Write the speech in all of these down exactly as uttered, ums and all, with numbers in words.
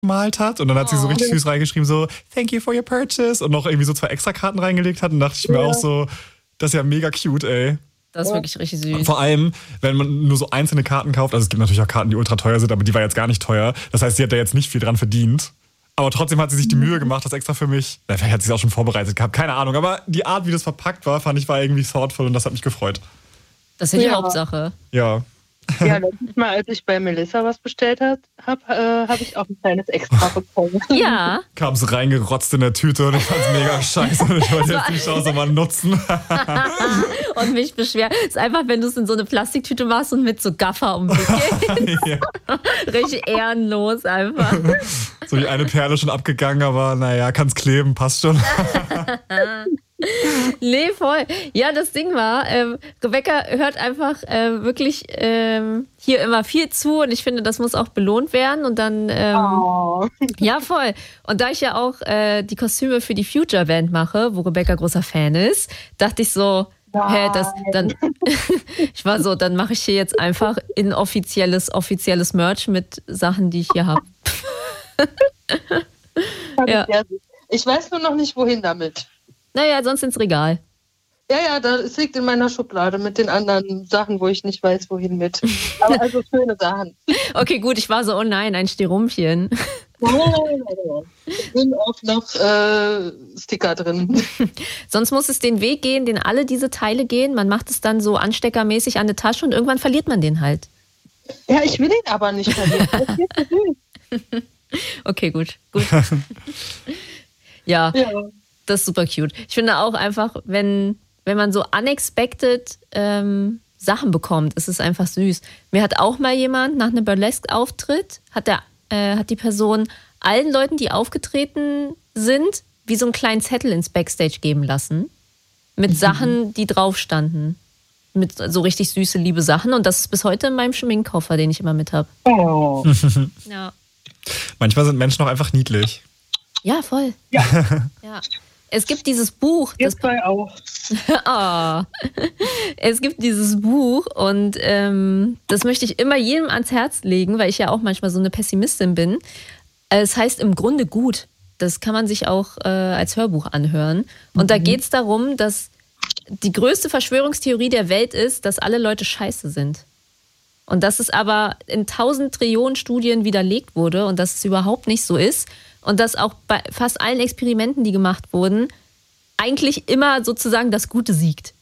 gemalt hat und dann hat Oh. sie so richtig süß reingeschrieben, so thank you for your purchase und noch irgendwie so zwei Extrakarten reingelegt hat und dachte ich mir Ja. auch so, das ist ja mega cute, ey. Das ist wirklich richtig süß. Und vor allem, wenn man nur so einzelne Karten kauft, also es gibt natürlich auch Karten, die ultra teuer sind, aber die war jetzt gar nicht teuer. Das heißt, sie hat da jetzt nicht viel dran verdient. Aber trotzdem hat sie sich die Mühe gemacht, das extra für mich, na, vielleicht hat sie es auch schon vorbereitet gehabt, keine Ahnung. Aber die Art, wie das verpackt war, fand ich, war irgendwie thoughtful und das hat mich gefreut. Das ist ja die Ja. Hauptsache. Ja. Ja, letztes Mal, als ich bei Melissa was bestellt habe, äh, habe ich auch ein kleines Extra bekommen. Ja. Kam es reingerotzt in der Tüte und ich fand es mega scheiße und ich wollte jetzt die Chance mal nutzen. Und mich beschweren. Ist einfach, wenn du es in so eine Plastiktüte machst und mit so Gaffer umwickelst. Ja. Richtig ehrenlos einfach. So die eine Perle schon abgegangen, aber naja, kann's kleben, passt schon. Nee, voll. Ja, das Ding war, ähm, Rebecca hört einfach äh, wirklich ähm, hier immer viel zu und ich finde, das muss auch belohnt werden und dann, ähm, Oh. ja, voll. Und da ich ja auch äh, die Kostüme für die Future Band mache, wo Rebecca großer Fan ist, dachte ich so, hä, das, dann, ich war so, dann mache ich hier jetzt einfach inoffizielles, offizielles Merch mit Sachen, die ich hier habe. Ja. Ich weiß nur noch nicht, wohin damit. Naja, sonst ins Regal. Ja, ja, da, es liegt in meiner Schublade mit den anderen Sachen, wo ich nicht weiß, wohin mit. Aber also schöne Sachen. Okay, gut, ich war so, oh nein, ein Stirumpchen. Nein, nein, nein, nein. Es sind auch noch äh, Sticker drin. Sonst muss es den Weg gehen, den alle diese Teile gehen. Man macht es dann so ansteckermäßig an eine Tasche und irgendwann verliert man den halt. Ja, ich will ihn aber nicht verlieren. Das ist viel zu süß. Okay, gut. gut. Ja, Ja. das ist super cute. Ich finde auch einfach, wenn, wenn man so unexpected ähm, Sachen bekommt, ist es einfach süß. Mir hat auch mal jemand nach einem Burlesque-Auftritt, hat, der, äh, hat die Person allen Leuten, die aufgetreten sind, wie so einen kleinen Zettel ins Backstage geben lassen. Mit Sachen, die drauf standen. Mit so richtig süße, liebe Sachen. Und das ist bis heute in meinem Schminkkoffer, den ich immer mit habe. Oh. Ja. Manchmal sind Menschen auch einfach niedlich. Ja, voll. Ja. Ja. Es gibt dieses Buch. Ihr Das, zwei auch. oh. Es gibt dieses Buch und ähm, das möchte ich immer jedem ans Herz legen, weil ich ja auch manchmal so eine Pessimistin bin. Es heißt im Grunde gut. Das kann man sich auch äh, als Hörbuch anhören. Und mhm. da geht es darum, dass die größte Verschwörungstheorie der Welt ist, dass alle Leute scheiße sind. Und dass es aber in tausend Trillionen Studien widerlegt wurde und dass es überhaupt nicht so ist. Und dass auch bei fast allen Experimenten, die gemacht wurden, eigentlich immer sozusagen das Gute siegt.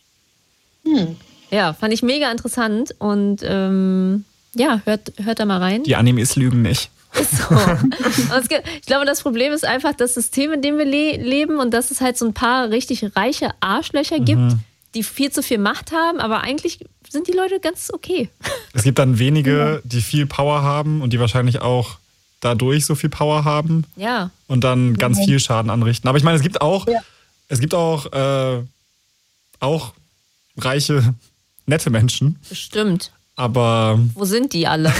Hm. Ja, fand ich mega interessant. Und ähm, ja, hört, hört da mal rein. Die Animes lügen nicht. Ist so. Und es gibt, ich glaube, das Problem ist einfach das System, in dem wir le- leben und dass es halt so ein paar richtig reiche Arschlöcher gibt, Mhm. die viel zu viel Macht haben, aber eigentlich sind die Leute ganz okay. Es gibt dann wenige, die viel Power haben und die wahrscheinlich auch dadurch so viel Power haben Ja. und dann ganz viel Schaden anrichten. Aber ich meine, es gibt auch, Ja. es gibt auch, äh, auch reiche, nette Menschen, Bestimmt. aber Wo sind die alle?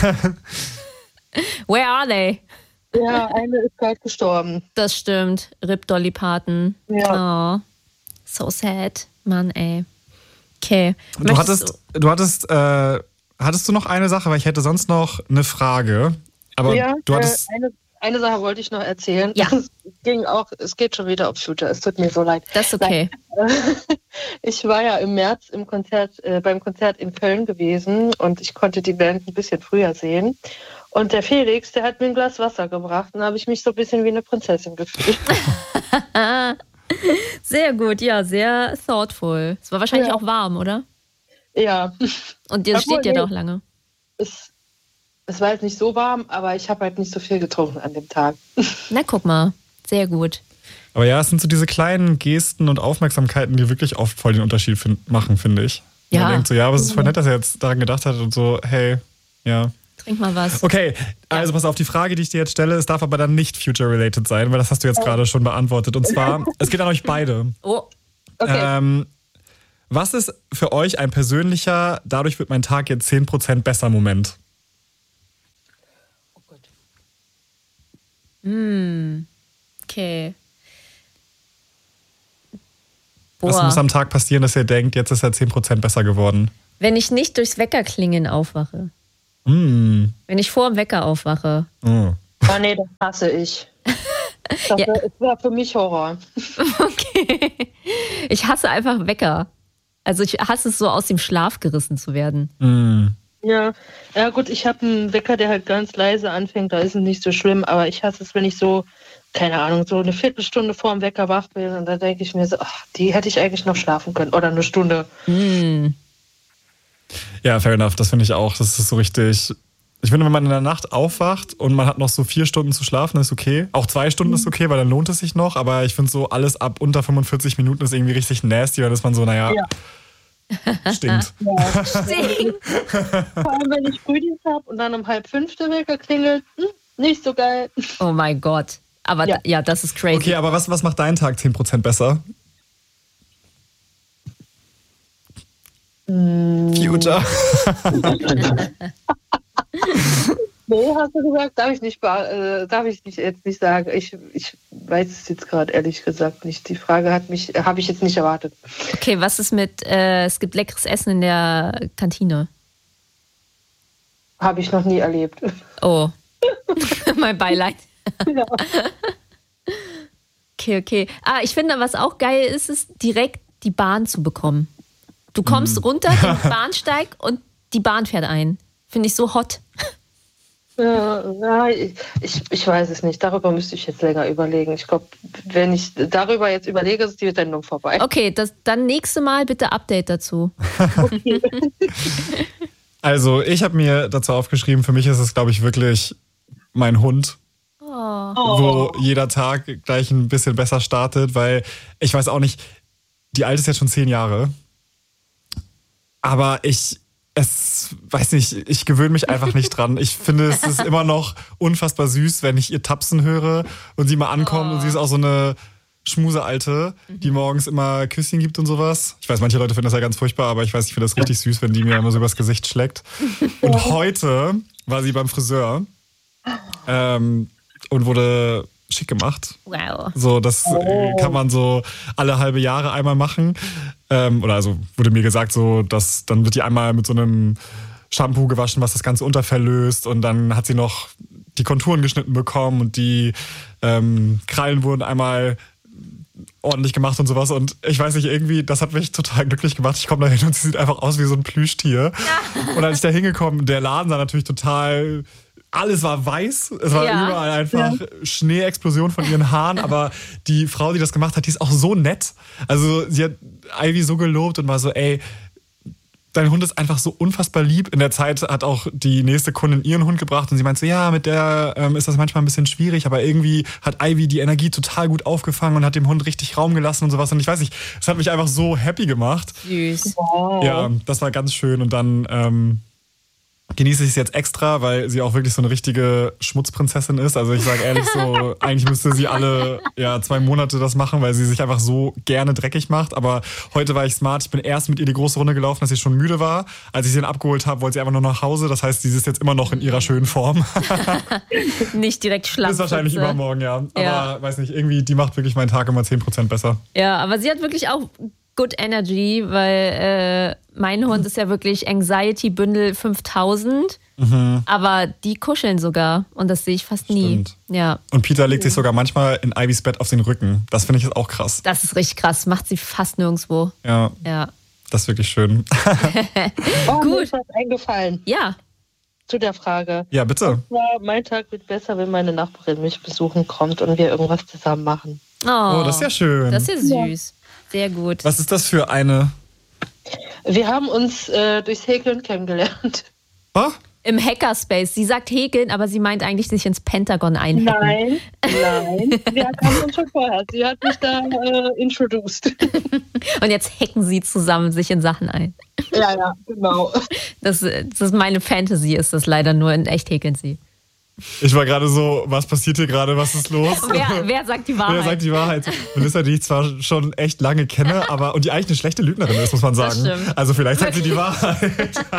Where are they? Ja, eine ist gerade gestorben. Das stimmt. Rip Dolly Parton. Ja. Oh. So sad. Mann, ey. Okay. du Möchtest hattest, du hattest, äh, hattest du noch eine Sache, weil ich hätte sonst noch eine Frage. Aber ja, du hattest, äh, eine, eine Sache wollte ich noch erzählen. Ja. Es ging auch, es geht schon wieder auf Future. Es tut mir so leid. Das ist okay. Ich war ja im März im Konzert, äh, beim Konzert in Köln gewesen und ich konnte die Band ein bisschen früher sehen. Und der Felix, der hat mir ein Glas Wasser gebracht und da habe ich mich so ein bisschen wie eine Prinzessin gefühlt. Sehr gut, ja, sehr thoughtful. Es war wahrscheinlich Ja. auch warm, oder? Ja, Und dir Obwohl, steht ja nee. doch lange. es, es war jetzt nicht so warm, aber ich habe halt nicht so viel getrunken an dem Tag. Na, guck mal. Sehr gut. aber ja, es sind so diese kleinen Gesten und Aufmerksamkeiten, die wirklich oft voll den Unterschied find, machen, finde ich. Ja. Man denkt so, ja, aber es ist voll nett, dass er jetzt daran gedacht hat und so, hey, ja. Trink mal was. Okay, also pass auf, die Frage, die ich dir jetzt stelle, es darf aber dann nicht future-related sein, weil das hast du jetzt gerade schon beantwortet. Und zwar, es geht an euch beide. Oh, Okay. Ähm, was ist für euch ein persönlicher, dadurch wird mein Tag jetzt zehn Prozent besser Moment? Oh Gott. hm. Okay. Was Boah. muss am Tag passieren, dass ihr denkt, jetzt ist er zehn Prozent besser geworden? Wenn ich nicht durchs Weckerklingeln aufwache. Mm. Wenn ich vor dem Wecker aufwache. Oh. Ah nee, das hasse ich. Das Ja. wäre wär für mich Horror. Okay. Ich hasse einfach Wecker. Also ich hasse es so, aus dem Schlaf gerissen zu werden. Mm. Ja, ja gut, ich habe einen Wecker, der halt ganz leise anfängt, da ist es nicht so schlimm, aber ich hasse es, wenn ich so, keine Ahnung, so eine Viertelstunde vor dem Wecker wach bin und da denke ich mir so, ach, die hätte ich eigentlich noch schlafen können oder eine Stunde. Mm. Ja, fair enough, das finde ich auch. Das ist so richtig. Ich finde, wenn man in der Nacht aufwacht und man hat noch so vier Stunden zu schlafen, ist okay. Auch zwei Stunden ist okay, weil dann lohnt es sich noch. Aber ich finde so, alles ab unter fünfundvierzig Minuten ist irgendwie richtig nasty, weil ist man so, naja, Ja. stinkt. Ja. Sing. Vor allem, wenn ich Frühdienst habe und dann um halb fünf der Wecker klingelt, hm, nicht so geil. Oh mein Gott. Aber ja, Ja. ja das ist crazy. Okay, aber was, was macht deinen Tag zehn Prozent besser? Future. Nee, hast du gesagt, darf ich nicht, äh, darf ich nicht jetzt nicht sagen. Ich, ich weiß es jetzt gerade ehrlich gesagt nicht. Die Frage hat mich, habe ich jetzt nicht erwartet. Okay, was ist mit, äh, es gibt leckeres Essen in der Kantine? Habe ich noch nie erlebt. Oh. Mein Beileid. Ja. Okay, okay. Ah, ich finde, was auch geil ist, ist direkt die Bahn zu bekommen. Du kommst runter, den Bahnsteig und die Bahn fährt ein. Finde ich so hot. Ja, ja, ich, ich weiß es nicht. Darüber müsste ich jetzt länger überlegen. Ich glaube, wenn ich darüber jetzt überlege, ist die Sendung vorbei. Okay, das, dann nächste Mal bitte Update dazu. Okay. Also, ich habe mir dazu aufgeschrieben, für mich ist es, glaube ich, wirklich mein Hund, Oh. wo jeder Tag gleich ein bisschen besser startet, weil ich weiß auch nicht, die Alte ist jetzt schon zehn Jahre, aber ich, es, weiß nicht, ich gewöhne mich einfach nicht dran. Ich finde, es ist immer noch unfassbar süß, wenn ich ihr tapsen höre und sie mal ankommt Oh. und sie ist auch so eine Schmuse-Alte, die morgens immer Küsschen gibt und sowas. Ich weiß, manche Leute finden das ja ganz furchtbar, aber ich weiß, ich finde das richtig süß, wenn die mir immer so übers Gesicht schlägt. Und heute war sie beim Friseur ähm, und wurde schick gemacht. Wow. So, das äh, kann man so alle halbe Jahre einmal machen. Ähm, oder also wurde mir gesagt, so, dass dann wird die einmal mit so einem Shampoo gewaschen, was das Ganze Unterfell löst. Und dann hat sie noch die Konturen geschnitten bekommen und die ähm, Krallen wurden einmal ordentlich gemacht und sowas. Und ich weiß nicht, irgendwie, das hat mich total glücklich gemacht. Ich komme da hin und sie sieht einfach aus wie so ein Plüschtier. Und als ich da hingekommen, der Laden sah natürlich total... Alles war weiß, es war Ja. überall einfach Schneeexplosion von ihren Haaren, aber die Frau, die das gemacht hat, die ist auch so nett. Also sie hat Ivy so gelobt und war so, ey, dein Hund ist einfach so unfassbar lieb. In der Zeit hat auch die nächste Kundin ihren Hund gebracht und sie meinte so, ja, mit der ähm, ist das manchmal ein bisschen schwierig, aber irgendwie hat Ivy die Energie total gut aufgefangen und hat dem Hund richtig Raum gelassen und sowas. Und ich weiß nicht, es hat mich einfach so happy gemacht. Süß. Wow. Ja, das war ganz schön und dann... Ähm, genieße ich es jetzt extra, weil sie auch wirklich so eine richtige Schmutzprinzessin ist. Also ich sage ehrlich so, eigentlich müsste sie alle ja, zwei Monate das machen, weil sie sich einfach so gerne dreckig macht. Aber heute war ich smart. Ich bin erst mit ihr die große Runde gelaufen, dass sie schon müde war. Als ich sie dann abgeholt habe, wollte sie einfach nur nach Hause. Das heißt, sie ist jetzt immer noch in ihrer schönen Form. Nicht direkt schlapp. Ist wahrscheinlich übermorgen, ja. Aber Ja. weiß nicht, irgendwie, die macht wirklich meinen Tag immer zehn Prozent besser. Ja, aber sie hat wirklich auch good energy, weil äh, mein Hund ist ja wirklich Anxiety-Bündel fünftausend. Mhm. Aber die kuscheln sogar und das sehe ich fast nie. Stimmt. Ja, Und Peter legt sich sogar manchmal in Ivys Bett auf den Rücken. Das finde ich jetzt auch krass. das ist richtig krass. Macht sie fast nirgendwo. Ja, Ja. das ist wirklich schön. Oh, Gut. mir ist was eingefallen Ja. zu der Frage. Ja, bitte. Ja, mein Tag wird besser, wenn meine Nachbarin mich besuchen kommt und wir irgendwas zusammen machen. Oh, Oh, das ist ja schön. Das ist ja süß. Sehr gut. Was ist das für eine... Wir haben uns äh, durchs Häkeln kennengelernt. Oh? Im Hackerspace. Sie sagt häkeln, aber sie meint eigentlich sich ins Pentagon einhacken. Nein, nein. Wir kannten uns schon vorher. Sie hat mich da äh, introduced. Und jetzt hacken sie zusammen sich in Sachen ein. Ja, ja, genau. Das, das ist meine Fantasy, ist das leider nur. In echt häkeln sie. Ich war gerade so, was passiert hier gerade, was ist los? Wer, wer sagt die Wahrheit? Wer sagt die Wahrheit? Melissa, die ich zwar schon echt lange kenne, aber und die eigentlich eine schlechte Lügnerin ist, muss man sagen. Das stimmt. Also vielleicht sagt sie die Wahrheit.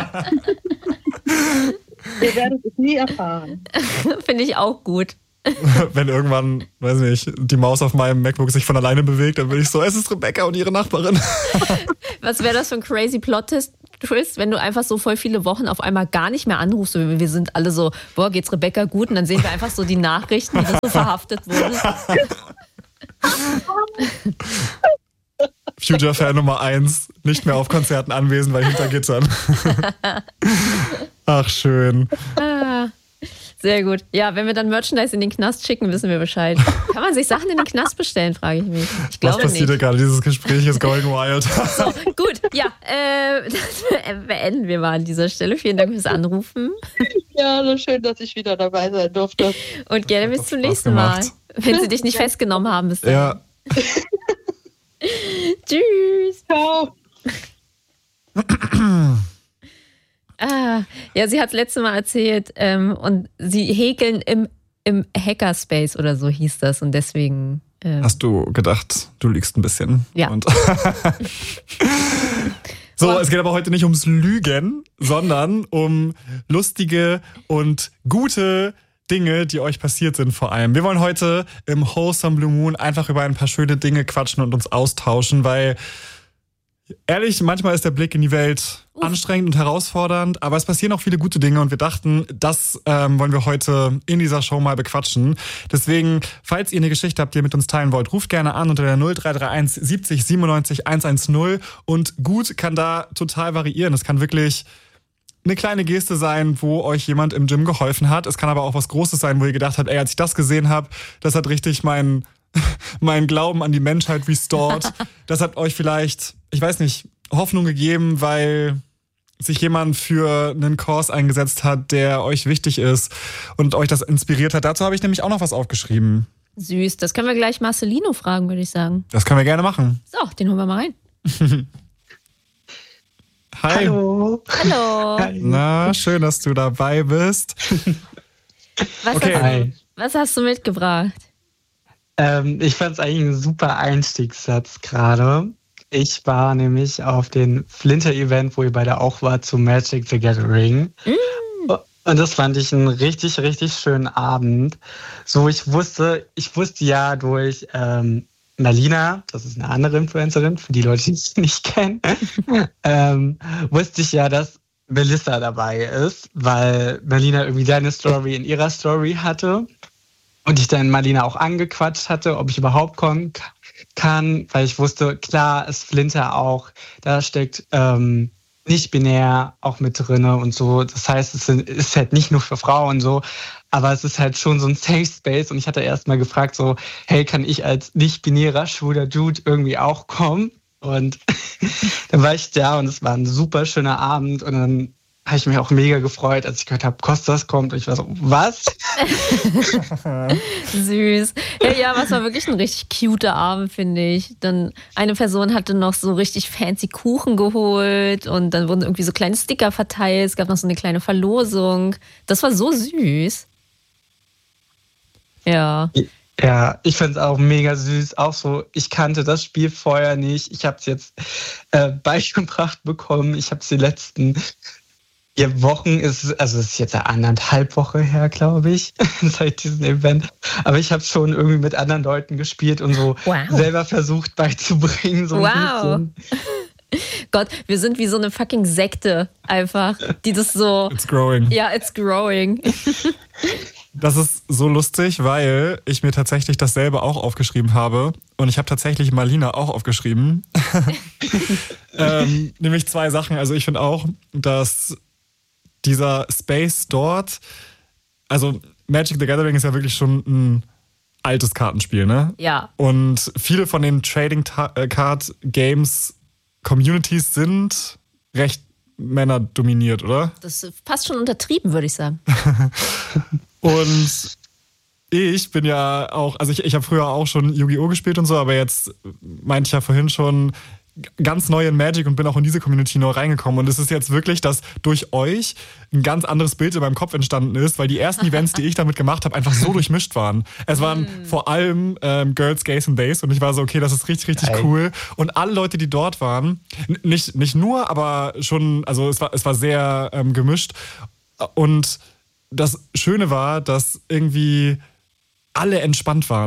Wir werden es nie erfahren. Finde ich auch gut. Wenn irgendwann, weiß nicht, die Maus auf meinem MacBook sich von alleine bewegt, dann bin ich so, es ist Rebecca und ihre Nachbarin. Was wäre das für ein crazy Plot-Twist? Twist, wenn du einfach so voll viele Wochen auf einmal gar nicht mehr anrufst. Wir sind alle so, boah, geht's Rebecca gut? Und dann sehen wir einfach so die Nachrichten, wie du so verhaftet wurdest. Future-Fan Nummer eins, nicht mehr auf Konzerten anwesend, weil hinter Gittern. Ach, schön. Ah, sehr gut. Ja, wenn wir dann Merchandise in den Knast schicken, wissen wir Bescheid. Kann man sich Sachen in den Knast bestellen, frage ich mich. Ich glaube Was passiert nicht. gerade? Dieses Gespräch ist going wild. So, gut. Ja, äh, dann beenden wir mal an dieser Stelle. Vielen Dank fürs Anrufen. Ja, so schön, dass ich wieder dabei sein durfte. Und gerne bis Hat zum Spaß nächsten Mal. gemacht. Wenn sie dich nicht festgenommen haben bis dahin. Ja. Tschüss. Ciao. Ah, ja, sie hat es letzte Mal erzählt ähm, und sie häkeln im, im Hackerspace oder so hieß das und deswegen... Ähm, Hast du gedacht, du lügst ein bisschen? Ja. Und so, es geht aber heute nicht ums Lügen, sondern um lustige und gute Dinge, die euch passiert sind vor allem. Wir wollen heute im Wholesome Blue Moon einfach über ein paar schöne Dinge quatschen und uns austauschen, weil ehrlich, manchmal ist der Blick in die Welt Uff. anstrengend und herausfordernd, aber es passieren auch viele gute Dinge und wir dachten, das ähm, wollen wir heute in dieser Show mal bequatschen. Deswegen, falls ihr eine Geschichte habt, die ihr mit uns teilen wollt, ruft gerne an unter der null drei drei eins siebzig siebenundneunzig hundertzehn und gut kann da total variieren. Es kann wirklich eine kleine Geste sein, wo euch jemand im Gym geholfen hat. Es kann aber auch was Großes sein, wo ihr gedacht habt, ey, als ich das gesehen habe, das hat richtig meinen mein Glauben an die Menschheit restored. Das hat euch vielleicht, ich weiß nicht, Hoffnung gegeben, weil sich jemand für einen Kurs eingesetzt hat, der euch wichtig ist und euch das inspiriert hat. Dazu habe ich nämlich auch noch was aufgeschrieben. Süß, das können wir gleich Marcelino fragen, würde ich sagen. Das können wir gerne machen. So, den holen wir mal rein. Hi. Hallo. Hallo. Hi. Na, schön, dass du dabei bist. Was, Okay. hast, Hi. du, was hast du mitgebracht? Ähm, ich fand es eigentlich ein super Einstiegssatz gerade. Ich war nämlich auf dem Flinter-Event, wo ihr beide auch wart, zu Magic the Gathering. Mm. Und das fand ich einen richtig, richtig schönen Abend. So, ich wusste, ich wusste ja durch ähm, Marlina, das ist eine andere Influencerin, für die Leute, die sie nicht kennen, ähm, wusste ich ja, dass Melissa dabei ist, weil Marlina irgendwie deine Story in ihrer Story hatte. Und ich dann Marlina auch angequatscht hatte, ob ich überhaupt kommen kann, weil ich wusste, klar ist Flinter auch, da steckt ähm, nicht-binär auch mit drin und so. Das heißt, es ist halt nicht nur für Frauen so, aber es ist halt schon so ein Safe Space. Und ich hatte erst mal gefragt so, hey, kann ich als nicht-binärer, schwuler Dude irgendwie auch kommen? Und dann war ich da und es war ein super schöner Abend und dann habe ich mich auch mega gefreut, als ich gehört habe, Kostas kommt. Und ich war so, was? Süß. Ja, ja, aber es war wirklich ein richtig cuter Abend, finde ich. Dann eine Person hatte noch so richtig fancy Kuchen geholt und dann wurden irgendwie so kleine Sticker verteilt. Es gab noch so eine kleine Verlosung. Das war so süß. Ja. Ja, ich finde es auch mega süß. Auch so, ich kannte das Spiel vorher nicht. Ich habe es jetzt äh, beigebracht bekommen. Ich habe es die letzten vier Wochen, ist, also es ist jetzt eine anderthalb Woche her, glaube ich, seit diesem Event. Aber ich habe schon irgendwie mit anderen Leuten gespielt und so wow. selber versucht beizubringen. So wow. ein bisschen. Gott, wir sind wie so eine fucking Sekte einfach, die das so... It's growing. Ja, it's growing. Das ist so lustig, weil ich mir tatsächlich dasselbe auch aufgeschrieben habe. Und ich habe tatsächlich Marlina auch aufgeschrieben. ähm, nämlich zwei Sachen. Also ich finde auch, dass dieser Space dort, also Magic the Gathering ist ja wirklich schon ein altes Kartenspiel, ne? Ja. Und viele von den Trading Card Games Communities sind recht männerdominiert, oder? Das ist fast schon untertrieben, würde ich sagen. Und ich bin ja auch, also ich, ich habe früher auch schon Yu-Gi-Oh! Gespielt und so, aber jetzt meinte ich ja vorhin schon ganz neu in Magic und bin auch in diese Community neu reingekommen. Und es ist jetzt wirklich, dass durch euch ein ganz anderes Bild in meinem Kopf entstanden ist, weil die ersten Events, die ich damit gemacht habe, einfach so durchmischt waren. Es waren mm. vor allem ähm, Girls, Gays und Days und ich war so, okay, das ist richtig, richtig Geil. Cool. Und alle Leute, die dort waren, n- nicht, nicht nur, aber schon, also es war, es war sehr ähm, gemischt. Und das Schöne war, dass irgendwie alle entspannt waren.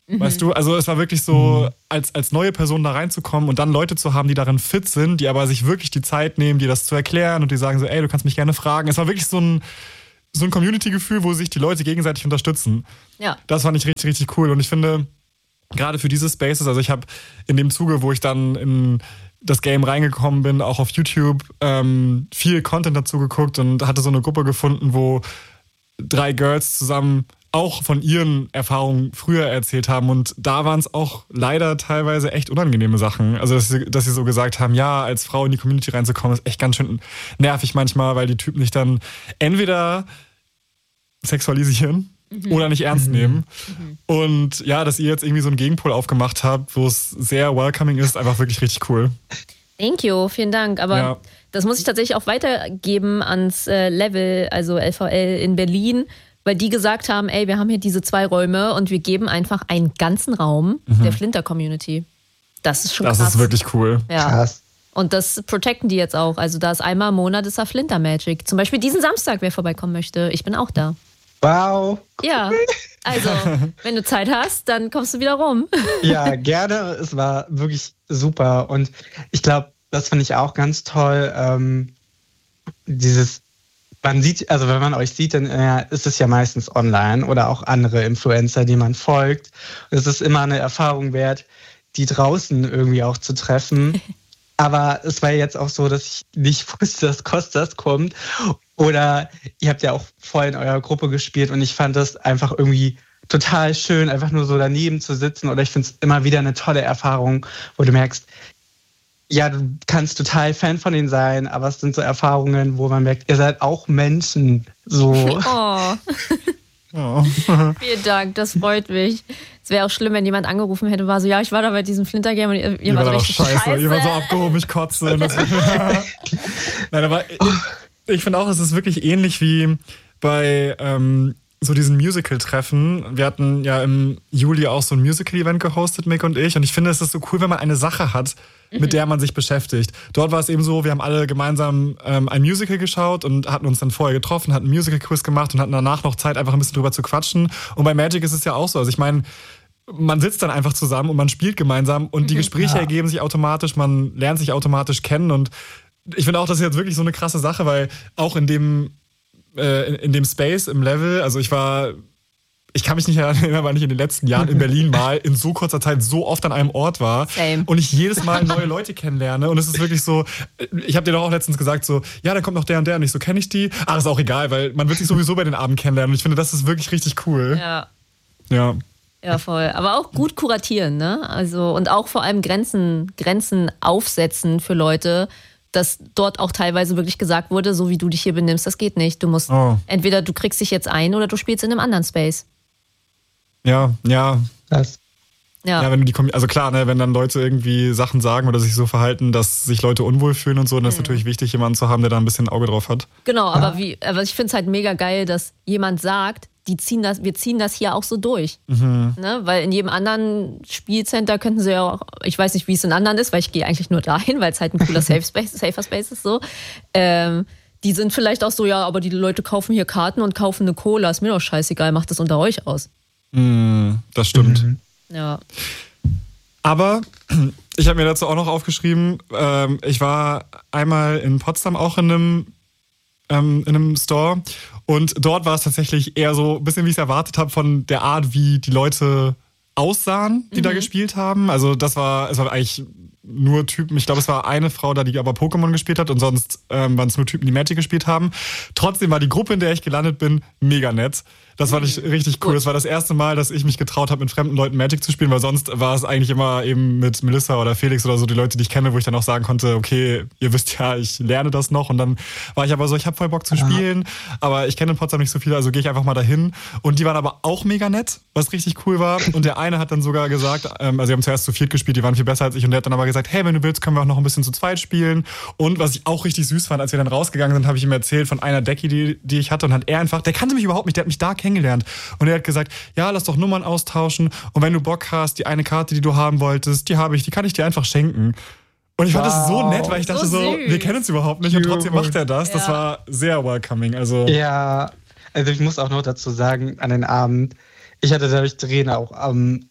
Mhm. Weißt du, also es war wirklich so, als, als neue Person da reinzukommen und dann Leute zu haben, die darin fit sind, die aber sich wirklich die Zeit nehmen, dir das zu erklären und die sagen so, ey, du kannst mich gerne fragen. Es war wirklich so ein, so ein Community-Gefühl, wo sich die Leute gegenseitig unterstützen. Ja. Das fand ich richtig, richtig cool. Und ich finde, gerade für diese Spaces, also ich habe in dem Zuge, wo ich dann in das Game reingekommen bin, auch auf YouTube, ähm, viel Content dazu geguckt und hatte so eine Gruppe gefunden, wo drei Girls zusammen auch von ihren Erfahrungen früher erzählt haben. Und da waren es auch leider teilweise echt unangenehme Sachen. Also, dass sie, dass sie so gesagt haben, ja, als Frau in die Community reinzukommen, ist echt ganz schön nervig manchmal, weil die Typen dich dann entweder sexualisieren mhm. oder nicht ernst mhm. nehmen. Mhm. Und ja, dass ihr jetzt irgendwie so einen Gegenpol aufgemacht habt, wo es sehr welcoming ist, einfach wirklich richtig cool. Thank you, vielen Dank. Aber ja. das muss ich tatsächlich auch weitergeben ans äh, Level, also L V L in Berlin, weil die gesagt haben, ey, wir haben hier diese zwei Räume und wir geben einfach einen ganzen Raum mhm. der Flinter-Community. Das ist schon das krass. Das ist wirklich cool. Ja. Krass. Und das protecten die jetzt auch. Also da ist einmal im Monat ist da Flinter Magic. Zum Beispiel diesen Samstag, wer vorbeikommen möchte. Ich bin auch da. Wow. Cool. Ja, also wenn du Zeit hast, dann kommst du wieder rum. Ja, gerne. Es war wirklich super. Und ich glaube, das finde ich auch ganz toll. Ähm, dieses Man sieht, also wenn man euch sieht, dann äh, ist es ja meistens online oder auch andere Influencer, die man folgt. Und es ist immer eine Erfahrung wert, die draußen irgendwie auch zu treffen. Aber es war jetzt auch so, dass ich nicht wusste, dass Kostas kommt. Oder ihr habt ja auch voll in eurer Gruppe gespielt und ich fand das einfach irgendwie total schön, einfach nur so daneben zu sitzen. Oder ich finde es immer wieder eine tolle Erfahrung, wo du merkst, ja, du kannst total Fan von ihnen sein, aber es sind so Erfahrungen, wo man merkt, ihr seid auch Menschen. So. Oh. oh. Vielen Dank, das freut mich. Es wäre auch schlimm, wenn jemand angerufen hätte und war so, ja, ich war da bei diesem Flinter-Game und ihr, ihr, ihr war so richtig scheiße. scheiße. Ihr war so abgehoben, ich kotze. Nein, aber ich, ich finde auch, es ist wirklich ähnlich wie bei ähm, so diesen Musical-Treffen. Wir hatten ja im Juli auch so ein Musical-Event gehostet, Mick und ich. Und ich finde, es ist so cool, wenn man eine Sache hat, mit der man sich beschäftigt. Dort war es eben so, wir haben alle gemeinsam ähm, ein Musical geschaut und hatten uns dann vorher getroffen, hatten einen Musical-Quiz gemacht und hatten danach noch Zeit, einfach ein bisschen drüber zu quatschen. Und bei Magic ist es ja auch so. Also ich meine, man sitzt dann einfach zusammen und man spielt gemeinsam und die Gespräche ja. ergeben sich automatisch, man lernt sich automatisch kennen. Und ich finde auch, das ist jetzt wirklich so eine krasse Sache, weil auch in dem, äh, in, in dem Space, im Level, also ich war... Ich kann mich nicht erinnern, weil ich in den letzten Jahren in Berlin mal in so kurzer Zeit so oft an einem Ort war Same. Und ich jedes Mal neue Leute kennenlerne. Und es ist wirklich so, ich habe dir doch auch letztens gesagt, so, ja, da kommt noch der und der und ich so, kenne ich die? Ach, ist auch egal, weil man wird sich sowieso bei den Abend kennenlernen. Und ich finde, das ist wirklich richtig cool. Ja. Ja. Ja, voll. Aber auch gut kuratieren, ne? Also, und auch vor allem Grenzen, Grenzen aufsetzen für Leute, dass dort auch teilweise wirklich gesagt wurde, so wie du dich hier benimmst, das geht nicht. Du musst, oh. entweder du kriegst dich jetzt ein oder du spielst in einem anderen Space. Ja, ja. Das. Ja. Ja, wenn du die, also klar, ne, wenn dann Leute irgendwie Sachen sagen oder sich so verhalten, dass sich Leute unwohl fühlen und so, dann ist mhm. natürlich wichtig, jemanden zu haben, der da ein bisschen ein Auge drauf hat. Genau, ja. aber wie, aber ich finde es halt mega geil, dass jemand sagt, die ziehen das, wir ziehen das hier auch so durch. Mhm. Ne? Weil in jedem anderen Spielcenter könnten sie ja auch, ich weiß nicht, wie es in anderen ist, weil ich gehe eigentlich nur dahin, weil es halt ein cooler Safe Space, Safer Space ist so. Ähm, die sind vielleicht auch so, ja, aber die Leute kaufen hier Karten und kaufen eine Cola, ist mir doch scheißegal, macht das unter euch aus. Das stimmt. Mhm. Ja. Aber ich habe mir dazu auch noch aufgeschrieben, ähm, ich war einmal in Potsdam auch in einem, ähm, in einem Store und dort war es tatsächlich eher so ein bisschen, wie ich es erwartet habe, von der Art, wie die Leute aussahen, die mhm. da gespielt haben. Also das war, es war eigentlich nur Typen, ich glaube, es war eine Frau da, die aber Pokémon gespielt hat und sonst ähm, waren es nur Typen, die Magic gespielt haben. Trotzdem war die Gruppe, in der ich gelandet bin, mega nett. Das fand ich richtig cool. Das war das erste Mal, dass ich mich getraut habe, mit fremden Leuten Magic zu spielen, weil sonst war es eigentlich immer eben mit Melissa oder Felix oder so die Leute, die ich kenne, wo ich dann auch sagen konnte, okay, ihr wisst ja, ich lerne das noch. Und dann war ich aber so, ich habe voll Bock zu spielen, aber ich kenne in Potsdam nicht so viele, also gehe ich einfach mal dahin. Und die waren aber auch mega nett, was richtig cool war. Und der eine hat dann sogar gesagt, ähm, also sie haben zuerst zu viert gespielt, die waren viel besser als ich. Und der hat dann aber gesagt, hey, wenn du willst, können wir auch noch ein bisschen zu zweit spielen. Und was ich auch richtig süß fand, als wir dann rausgegangen sind, habe ich ihm erzählt von einer Decky, die, die ich hatte. Und hat er einfach, der kannte mich überhaupt nicht, der hat mich da kennengelernt. Und er hat gesagt, ja, lass doch Nummern austauschen. Und wenn du Bock hast, die eine Karte, die du haben wolltest, die habe ich, die kann ich dir einfach schenken. Und ich wow. fand das so nett, weil ich dachte so, so wir kennen uns überhaupt nicht. Und trotzdem macht er das. Ja. Das war sehr welcoming. Also ja, also ich muss auch noch dazu sagen, an den Abend, ich hatte dadurch Tränen auch am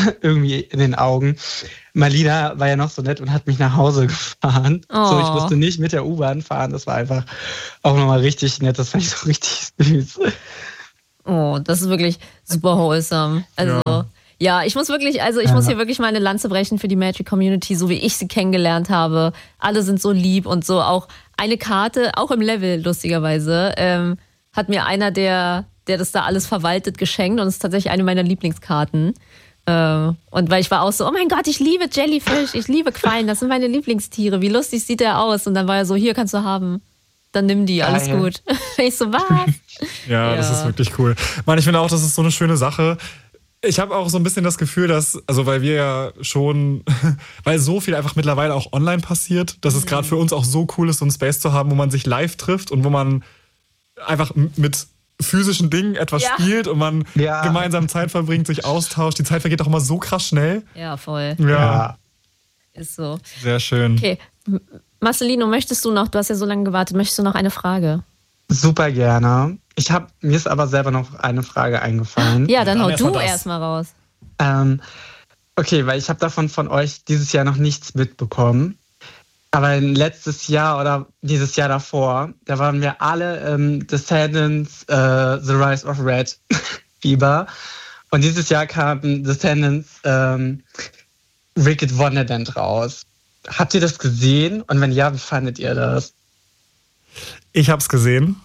irgendwie in den Augen. Malina war ja noch so nett und hat mich nach Hause gefahren. Oh. So, ich musste nicht mit der U-Bahn fahren. Das war einfach auch nochmal richtig nett. Das fand ich so richtig süß. Oh, das ist wirklich super wholesome. Also, ja, ja ich muss wirklich, also ich ja. muss hier wirklich mal eine Lanze brechen für die Magic-Community, so wie ich sie kennengelernt habe. Alle sind so lieb und so. Auch eine Karte, auch im Level, lustigerweise, ähm, hat mir einer, der, der das da alles verwaltet, geschenkt und es ist tatsächlich eine meiner Lieblingskarten. Äh, und weil ich war auch so, oh mein Gott, ich liebe Jellyfish, ich liebe Quallen, das sind meine Lieblingstiere. Wie lustig sieht der aus? Und dann war er so, hier kannst du haben. Dann nimm die, alles Geil. Gut. Ich so, was? ja, ja, das ist wirklich cool. Mann, ich finde auch, das ist so eine schöne Sache. Ich habe auch so ein bisschen das Gefühl, dass, also weil wir ja schon, weil so viel einfach mittlerweile auch online passiert, dass es gerade für uns auch so cool ist, so einen Space zu haben, wo man sich live trifft und wo man einfach mit physischen Dingen etwas ja. spielt und man ja. gemeinsam Zeit verbringt, sich austauscht. Die Zeit vergeht auch immer so krass schnell. Ja, voll. Ja. ja. Ist so. Sehr schön. Okay. Marcelino, möchtest du noch, du hast ja so lange gewartet, möchtest du noch eine Frage? Super gerne. Ich habe, mir ist aber selber noch eine Frage eingefallen. Ja, dann hau du erstmal raus. Ähm, okay, weil ich habe davon von euch dieses Jahr noch nichts mitbekommen. Aber letztes Jahr oder dieses Jahr davor, da waren wir alle ähm, Descendants, äh, The Rise of Red Fieber. Und dieses Jahr kam Descendants ähm, Wicked Wonderland raus. Habt ihr das gesehen? Und wenn ja, wie fandet ihr das? Ich hab's gesehen.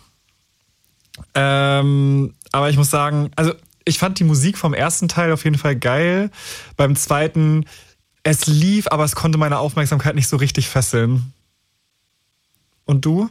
Ähm, aber ich muss sagen, also ich fand die Musik vom ersten Teil auf jeden Fall geil. Beim zweiten, es lief, aber es konnte meine Aufmerksamkeit nicht so richtig fesseln. Und du?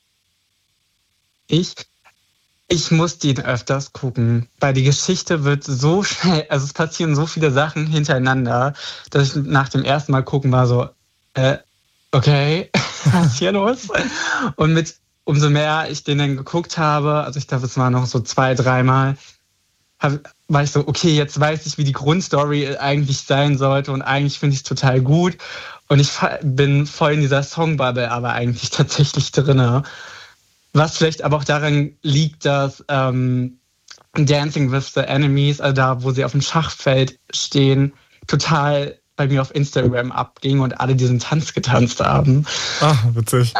Ich? Ich musste ihn öfters gucken, weil die Geschichte wird so schnell, also es passieren so viele Sachen hintereinander, dass ich nach dem ersten Mal gucken war so, äh, okay, was ist hier los? Und mit umso mehr ich den dann geguckt habe, also ich glaube, es war noch so zwei, dreimal, war ich so, okay, jetzt weiß ich, wie die Grundstory eigentlich sein sollte und eigentlich finde ich es total gut. Und ich bin voll in dieser Songbubble aber eigentlich tatsächlich drinne. Was vielleicht aber auch daran liegt, dass ähm, Dancing with the Enemies, also da, wo sie auf dem Schachfeld stehen, total bei mir auf Instagram abging und alle diesen Tanz getanzt haben. Ah, witzig.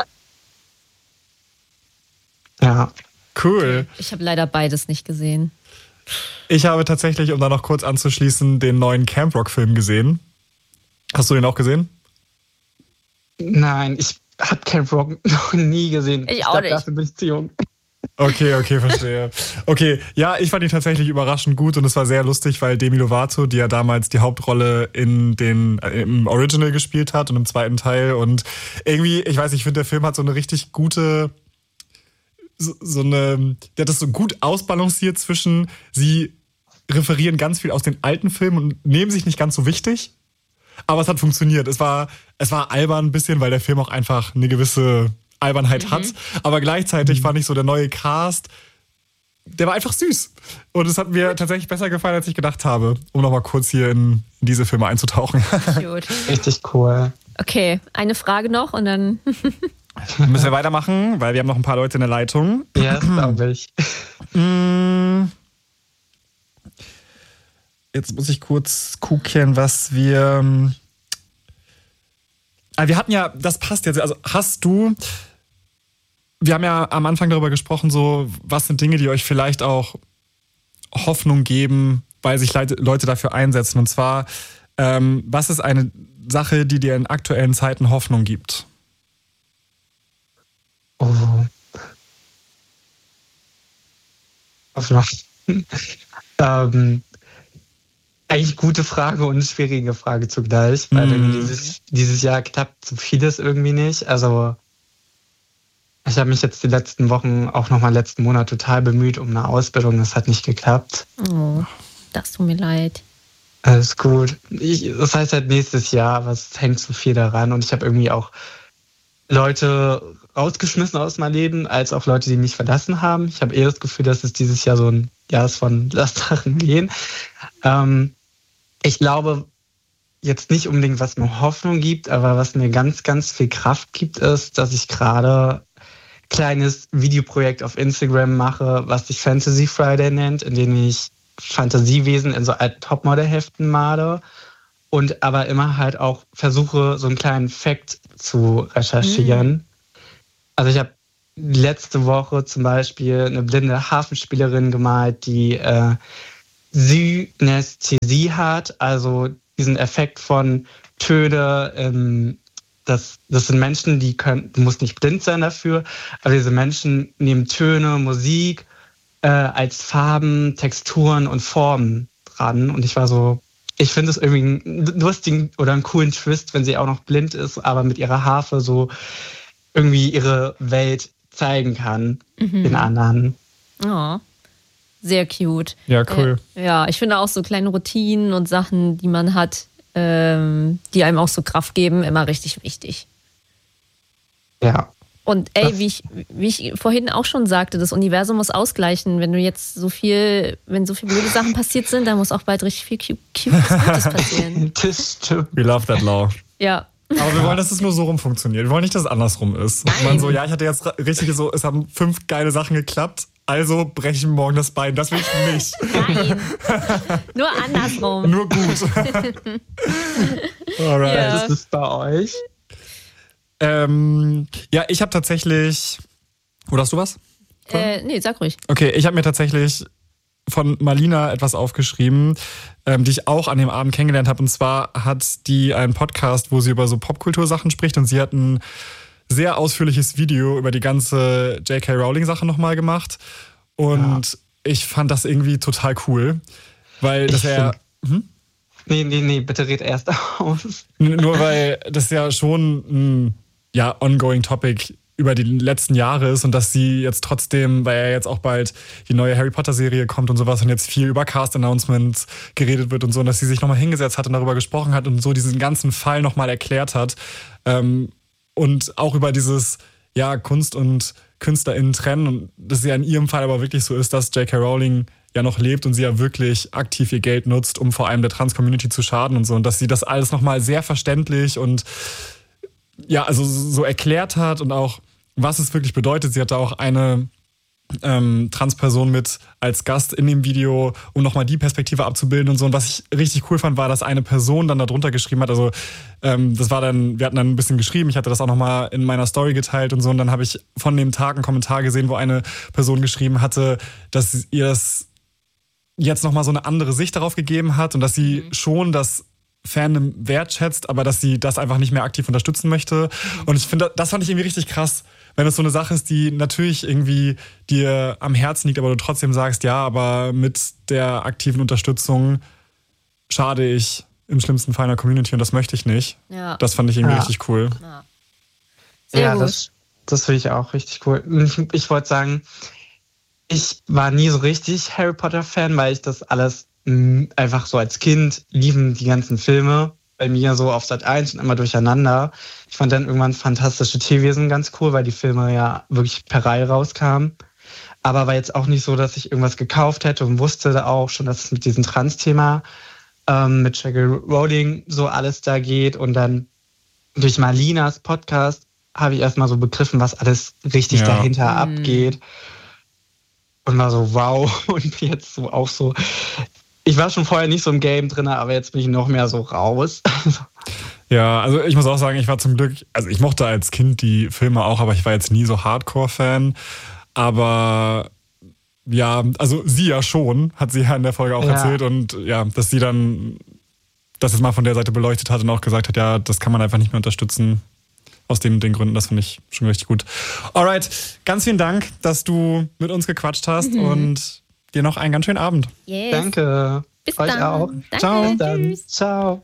Ja. Cool. Ich habe leider beides nicht gesehen. Ich habe tatsächlich, um da noch kurz anzuschließen, den neuen Camp Rock-Film gesehen. Hast du den auch gesehen? Nein, ich habe Camp Rock noch nie gesehen. Ich auch ich glaub, nicht. Dafür bin ich zu jung. Okay, okay, verstehe. Okay, ja, ich fand ihn tatsächlich überraschend gut und es war sehr lustig, weil Demi Lovato, die ja damals die Hauptrolle in den, äh, im Original gespielt hat und im zweiten Teil und irgendwie, ich weiß nicht, ich finde, der Film hat so eine richtig gute, so, so eine, der hat das so gut ausbalanciert zwischen, sie referieren ganz viel aus den alten Filmen und nehmen sich nicht ganz so wichtig, aber es hat funktioniert. Es war, es war albern ein bisschen, weil der Film auch einfach eine gewisse Albernheit mhm. hat, aber gleichzeitig mhm. fand ich so der neue Cast, der war einfach süß und es hat mir tatsächlich besser gefallen, als ich gedacht habe, um nochmal kurz hier in, in diese Filme einzutauchen. Cute. Richtig cool. Okay, eine Frage noch und dann müssen wir weitermachen, weil wir haben noch ein paar Leute in der Leitung. Ja, das glaube ich. Jetzt muss ich kurz gucken, was wir... Wir hatten ja, das passt jetzt, also hast du... Wir haben ja am Anfang darüber gesprochen, so was sind Dinge, die euch vielleicht auch Hoffnung geben, weil sich Leute dafür einsetzen. Und zwar, ähm, was ist eine Sache, die dir in aktuellen Zeiten Hoffnung gibt? Oh. Hoffnung. ähm, eigentlich gute Frage und schwierige Frage zugleich, weil mm. dieses, dieses Jahr klappt so vieles irgendwie nicht. Also ich habe mich jetzt die letzten Wochen, auch nochmal letzten Monat total bemüht um eine Ausbildung. Das hat nicht geklappt. Oh, das tut mir leid. Alles gut. Ich, das heißt halt nächstes Jahr, aber es hängt zu viel daran. Und ich habe irgendwie auch Leute rausgeschmissen aus meinem Leben, als auch Leute, die mich verlassen haben. Ich habe eher das Gefühl, dass es dieses Jahr so ein Jahr ist von Lass Sachen gehen. Ähm, ich glaube jetzt nicht unbedingt, was mir Hoffnung gibt, aber was mir ganz, ganz viel Kraft gibt, ist, dass ich gerade kleines Videoprojekt auf Instagram mache, was sich Fantasy Friday nennt, in dem ich Fantasiewesen in so alten Topmodel-Heften male und aber immer halt auch versuche, so einen kleinen Fact zu recherchieren. Mhm. Also ich habe letzte Woche zum Beispiel eine blinde Harfenspielerin gemalt, die äh, Synästhesie hat, also diesen Effekt von Töne. Ähm, das, das sind Menschen, die können, du musst nicht blind sein dafür, aber diese Menschen nehmen Töne, Musik äh, als Farben, Texturen und Formen dran. Und ich war so, ich finde es irgendwie einen lustigen oder einen coolen Twist, wenn sie auch noch blind ist, aber mit ihrer Harfe so irgendwie ihre Welt zeigen kann, mhm. den anderen. Oh, sehr cute. Ja, cool. Äh, ja, ich finde auch so kleine Routinen und Sachen, die man hat, ähm, die einem auch so Kraft geben, immer richtig wichtig. Ja. Und ey, wie ich, wie ich vorhin auch schon sagte, das Universum muss ausgleichen. Wenn du jetzt so viel, wenn so viele blöde Sachen passiert sind, dann muss auch bald richtig viel cute, cute Gutes passieren. Das stimmt. We love that law. Ja. Aber wir wollen, dass es nur so rum funktioniert. Wir wollen nicht, dass es andersrum ist. Und man so, ja, ich hatte jetzt richtig so, es haben fünf geile Sachen geklappt, also breche ich morgen das Bein. Das will ich nicht. Nein. Nur andersrum. Nur gut. Alright. Ja. Was ist bei euch? Ähm, ja, ich habe tatsächlich. Oder hast du was? Äh, nee, sag ruhig. Okay, ich habe mir tatsächlich von Malina etwas aufgeschrieben, ähm, die ich auch an dem Abend kennengelernt habe. Und zwar hat die einen Podcast, wo sie über so Popkultursachen spricht. Und sie hat ein sehr ausführliches Video über die ganze J K Rowling-Sache nochmal gemacht. Und ja. ich fand das irgendwie total cool. Weil das ja. Hm? Nee, nee, nee, bitte red erst aus. Nur weil das ja schon ein ja, ongoing Topic über die letzten Jahre ist und dass sie jetzt trotzdem, weil ja jetzt auch bald die neue Harry Potter Serie kommt und sowas und jetzt viel über Cast-Announcements geredet wird und so, und dass sie sich nochmal hingesetzt hat und darüber gesprochen hat und so diesen ganzen Fall nochmal erklärt hat. Ähm, und auch über dieses, ja, Kunst- und KünstlerInnen trennen, und dass ja in ihrem Fall aber wirklich so ist, dass J K Rowling ja noch lebt und sie ja wirklich aktiv ihr Geld nutzt, um vor allem der Trans-Community zu schaden und so, und dass sie das alles nochmal sehr verständlich und ja, also so erklärt hat und auch, was es wirklich bedeutet. Sie hatte auch eine ähm, Transperson mit als Gast in dem Video, um nochmal die Perspektive abzubilden und so. Und was ich richtig cool fand, war, dass eine Person dann darunter geschrieben hat, also ähm, das war dann, wir hatten dann ein bisschen geschrieben, ich hatte das auch nochmal in meiner Story geteilt und so, und dann habe ich von dem Tag einen Kommentar gesehen, wo eine Person geschrieben hatte, dass ihr das jetzt nochmal so eine andere Sicht darauf gegeben hat und dass sie mhm. schon das Fandom wertschätzt, aber dass sie das einfach nicht mehr aktiv unterstützen möchte. Und ich finde, das fand ich irgendwie richtig krass, wenn es so eine Sache ist, die natürlich irgendwie dir am Herzen liegt, aber du trotzdem sagst, ja, aber mit der aktiven Unterstützung schade ich im schlimmsten Fall einer Community und das möchte ich nicht. Ja. Das fand ich irgendwie ja. richtig cool. Ja, Sehr ja gut. das, das finde ich auch richtig cool. Ich, ich wollte sagen, ich war nie so richtig Harry Potter-Fan, weil ich das alles einfach so als Kind liefen die ganzen Filme bei mir so auf Sat eins und immer durcheinander. Ich fand dann irgendwann Fantastische Tierwesen ganz cool, weil die Filme ja wirklich per Reihe rauskamen. Aber war jetzt auch nicht so, dass ich irgendwas gekauft hätte und wusste auch schon, dass es mit diesem Trans-Thema ähm, mit J K Rowling so alles da geht. Und dann durch Malinas Podcast habe ich erstmal so begriffen, was alles richtig ja. dahinter mhm. abgeht. Und war so, wow. Und jetzt so auch so... Ich war schon vorher nicht so im Game drin, aber jetzt bin ich noch mehr so raus. Ja, also ich muss auch sagen, ich war zum Glück, also ich mochte als Kind die Filme auch, aber ich war jetzt nie so Hardcore-Fan. Aber ja, also sie ja schon, hat sie ja in der Folge auch ja. erzählt. Und ja, dass sie dann das jetzt mal von der Seite beleuchtet hat und auch gesagt hat, ja, das kann man einfach nicht mehr unterstützen. Aus den, den Gründen, das finde ich schon richtig gut. Alright, ganz vielen Dank, dass du mit uns gequatscht hast mhm. und dir noch einen ganz schönen Abend. Yes. Danke. Bis Euch dann. auch. Danke. Ciao. Bis dann. Ciao.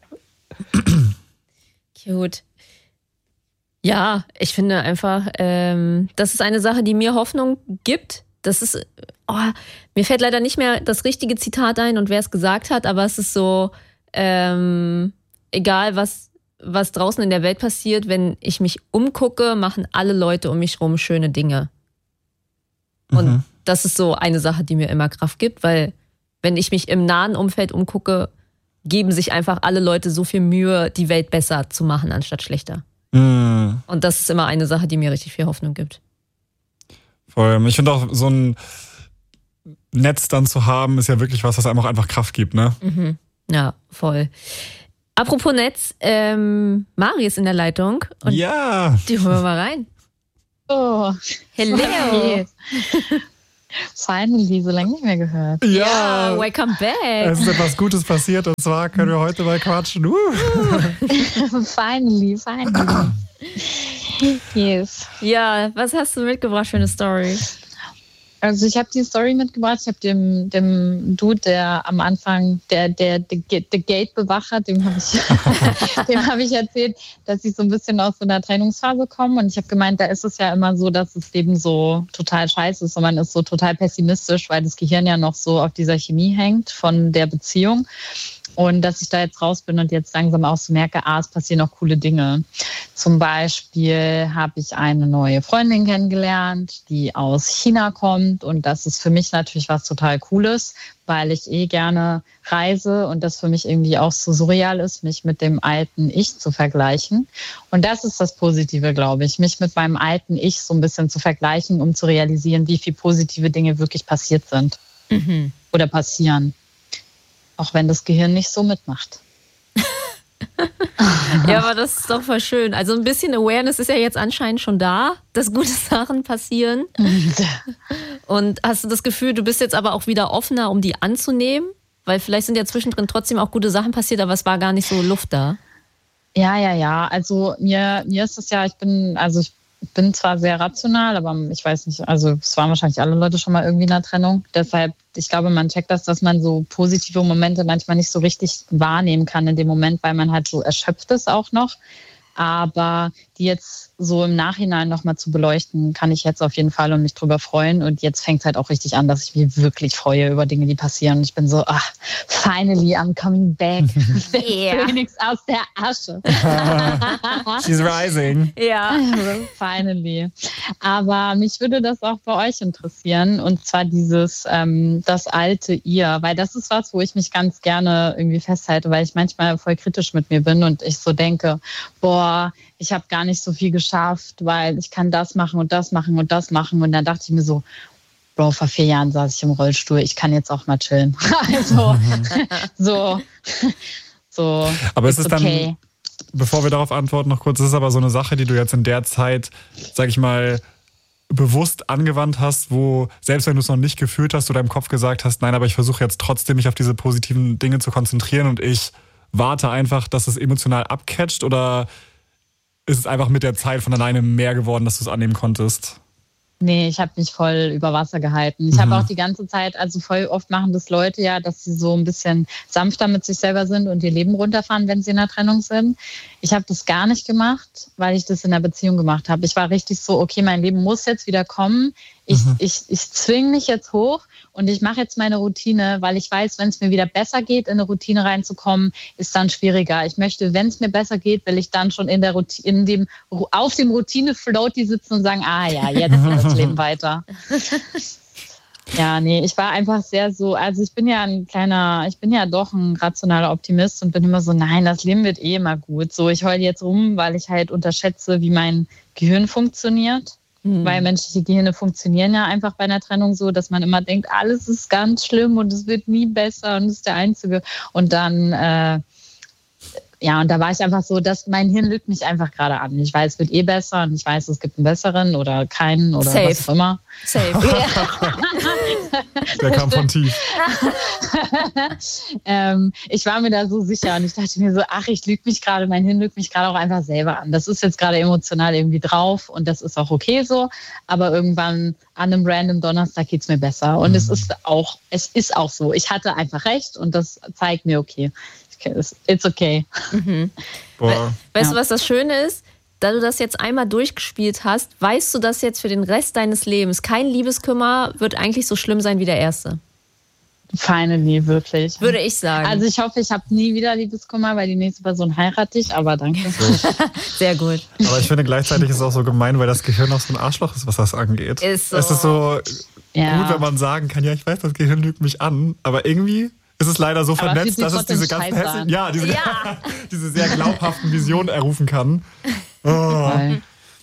Cute. Ja, ich finde einfach, ähm, das ist eine Sache, die mir Hoffnung gibt. Das ist, oh, mir fällt leider nicht mehr das richtige Zitat ein und wer es gesagt hat, aber es ist so, ähm, egal was, was draußen in der Welt passiert, wenn ich mich umgucke, machen alle Leute um mich rum schöne Dinge. Und mhm. das ist so eine Sache, die mir immer Kraft gibt, weil wenn ich mich im nahen Umfeld umgucke, geben sich einfach alle Leute so viel Mühe, die Welt besser zu machen, anstatt schlechter. Mhm. Und das ist immer eine Sache, die mir richtig viel Hoffnung gibt. Voll. Ich finde auch so ein Netz dann zu haben, ist ja wirklich was, was einem auch einfach Kraft gibt, ne? Mhm. Ja, voll. Apropos Netz, ähm, Mari ist in der Leitung. Und ja. Die holen wir mal rein. Oh. Hello. Okay. Finally, so lange nicht mehr gehört. Ja. ja, welcome back. Es ist etwas Gutes passiert und zwar können wir heute mal quatschen. Uh. finally, finally. Yes. Ja, was hast du mitgebracht für eine Story? Also ich habe die Story mitgebracht. Ich habe dem, dem Dude, der am Anfang, der, der, der, der Gate-Bewacher, dem habe ich, dem hab ich erzählt, dass ich so ein bisschen aus so einer Trennungsphase komme. Und ich habe gemeint, da ist es ja immer so, dass das Leben so total scheiße ist und man ist so total pessimistisch, weil das Gehirn ja noch so auf dieser Chemie hängt von der Beziehung. Und dass ich da jetzt raus bin und jetzt langsam auch so merke, ah, es passieren auch coole Dinge. Zum Beispiel habe ich eine neue Freundin kennengelernt, die aus China kommt. Und das ist für mich natürlich was total Cooles, weil ich eh gerne reise und das für mich irgendwie auch so surreal ist, mich mit dem alten Ich zu vergleichen. Und das ist das Positive, glaube ich, mich mit meinem alten Ich so ein bisschen zu vergleichen, um zu realisieren, wie viele positive Dinge wirklich passiert sind Mhm. oder passieren. Auch wenn das Gehirn nicht so mitmacht. Ja, aber das ist doch voll schön. Also ein bisschen Awareness ist ja jetzt anscheinend schon da, dass gute Sachen passieren. Und hast du das Gefühl, du bist jetzt aber auch wieder offener, um die anzunehmen? Weil vielleicht sind ja zwischendrin trotzdem auch gute Sachen passiert, aber es war gar nicht so Luft da. Ja, ja, ja. Also mir, mir ist es ja, ich bin, also ich bin zwar sehr rational, aber ich weiß nicht, also es waren wahrscheinlich alle Leute schon mal irgendwie in einer Trennung. Deshalb, ich glaube, man checkt das, dass man so positive Momente manchmal nicht so richtig wahrnehmen kann in dem Moment, weil man halt so erschöpft ist auch noch. Aber die jetzt so im Nachhinein nochmal zu beleuchten, kann ich jetzt auf jeden Fall und mich drüber freuen. Und jetzt fängt es halt auch richtig an, dass ich mich wirklich freue über Dinge, die passieren. Und ich bin so, ach, finally, I'm coming back. Yeah. Phoenix aus der Asche. She's rising. Ja. Finally. Aber mich würde das auch bei euch interessieren. Und zwar dieses, ähm, das alte Ihr. Weil das ist was, wo ich mich ganz gerne irgendwie festhalte, weil ich manchmal voll kritisch mit mir bin und ich so denke, boah, ich habe gar nicht so viel geschafft, weil ich kann das machen und das machen und das machen. Und dann dachte ich mir so, Bro, vor vier Jahren saß ich im Rollstuhl, ich kann jetzt auch mal chillen. Also, so, so. Aber es ist okay. dann, bevor wir darauf antworten, noch kurz, es ist aber so eine Sache, die du jetzt in der Zeit, sag ich mal, bewusst angewandt hast, wo, selbst wenn du es noch nicht gefühlt hast, du deinem Kopf gesagt hast, nein, aber ich versuche jetzt trotzdem, mich auf diese positiven Dinge zu konzentrieren und ich warte einfach, dass es emotional abcatcht, oder ist es einfach mit der Zeit von alleine mehr geworden, dass du es annehmen konntest? Nee, ich habe mich voll über Wasser gehalten. Ich Mhm. habe auch die ganze Zeit, also voll oft machen das Leute ja, dass sie so ein bisschen sanfter mit sich selber sind und ihr Leben runterfahren, wenn sie in einer Trennung sind. Ich habe das gar nicht gemacht, weil ich das in der Beziehung gemacht habe. Ich war richtig so, okay, mein Leben muss jetzt wieder kommen. Ich, mhm. ich, ich zwinge mich jetzt hoch und ich mache jetzt meine Routine, weil ich weiß, wenn es mir wieder besser geht, in eine Routine reinzukommen, ist dann schwieriger. Ich möchte, wenn es mir besser geht, will ich dann schon in der Routine, in dem, auf dem Routine-Floaty sitzen und sagen, ah ja, jetzt geht das Leben weiter. Ja, nee, ich war einfach sehr so, also ich bin ja ein kleiner, ich bin ja doch ein rationaler Optimist und bin immer so, nein, das Leben wird eh immer gut. So, ich heule jetzt rum, weil ich halt unterschätze, wie mein Gehirn funktioniert. Mhm. Weil menschliche Gehirne funktionieren ja einfach bei einer Trennung so, dass man immer denkt, alles ist ganz schlimm und es wird nie besser und es ist der Einzige. Und dann, äh, ja, und da war ich einfach so, dass mein Hirn lügt mich einfach gerade an. Ich weiß, es wird eh besser und ich weiß, es gibt einen besseren oder keinen oder Safe. was auch immer. Safe. Der kam von tief. ähm, ich war mir da so sicher und ich dachte mir so, ach, ich lüge mich gerade, mein Hirn lügt mich gerade auch einfach selber an. Das ist jetzt gerade emotional irgendwie drauf und das ist auch okay so, aber irgendwann an einem random Donnerstag geht es mir besser und mhm. es ist auch, es ist auch so. Ich hatte einfach recht und das zeigt mir, okay, it's okay. Mhm. Boah. Weißt Ja. du, was das Schöne ist? Da du das jetzt einmal durchgespielt hast, weißt du, dass jetzt für den Rest deines Lebens kein Liebeskummer wird eigentlich so schlimm sein wie der erste. Finally, wirklich. Würde ich sagen. Also ich hoffe, ich habe nie wieder Liebeskummer, weil die nächste Person heirate ich, aber danke. Sehr gut. Aber ich finde, gleichzeitig ist es auch so gemein, weil das Gehirn auch so ein Arschloch ist, was das angeht. Ist so. Es ist so Ja. gut, wenn man sagen kann, ja, ich weiß, das Gehirn lügt mich an, aber irgendwie ist es leider so Aber vernetzt, fühlt sich dass es diese trotzdem ganzen scheiße hässlichen, an. ja, diese, Ja. diese sehr glaubhaften Visionen errufen kann. Oh. Voll.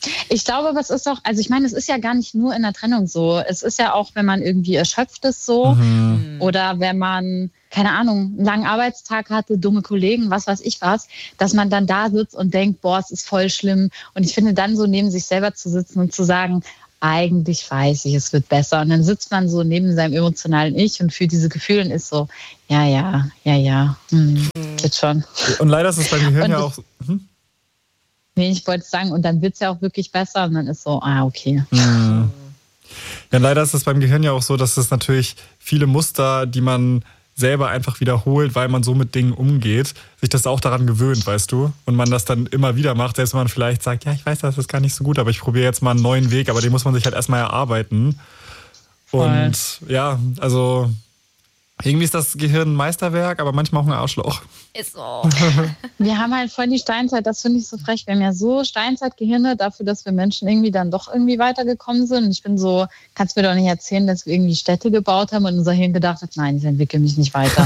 Ich glaube, aber es ist auch, also ich meine, es ist ja gar nicht nur in der Trennung so. Es ist ja auch, wenn man irgendwie erschöpft ist so Mhm. oder wenn man, keine Ahnung, einen langen Arbeitstag hatte, dumme Kollegen, was weiß ich was, dass man dann da sitzt und denkt, boah, es ist voll schlimm. Und ich finde, dann so neben sich selber zu sitzen und zu sagen, eigentlich weiß ich, es wird besser. Und dann sitzt man so neben seinem emotionalen Ich und fühlt diese Gefühle und ist so, ja, ja, ja, ja, hm, wird schon. Und leider ist es beim Gehirn Und ja das- auch. Hm? Nee, ich wollte sagen, und dann wird es ja auch wirklich besser und dann ist so, ah, okay. Hm. Ja, leider ist es beim Gehirn ja auch so, dass es natürlich viele Muster, die man selber einfach wiederholt, weil man so mit Dingen umgeht, sich das auch daran gewöhnt, weißt du? Und man das dann immer wieder macht, selbst wenn man vielleicht sagt, ja, ich weiß, das ist gar nicht so gut, aber ich probiere jetzt mal einen neuen Weg, aber den muss man sich halt erstmal erarbeiten. Voll. Und ja, also irgendwie ist das Gehirn ein Meisterwerk, aber manchmal auch ein Arschloch. Ist so. Wir haben halt voll die Steinzeit, das finde ich so frech. Wir haben ja so Steinzeitgehirne dafür, dass wir Menschen irgendwie dann doch irgendwie weitergekommen sind. Und ich bin so, kannst mir doch nicht erzählen, dass wir irgendwie Städte gebaut haben und unser Hirn gedacht hat, nein, ich entwickle mich nicht weiter.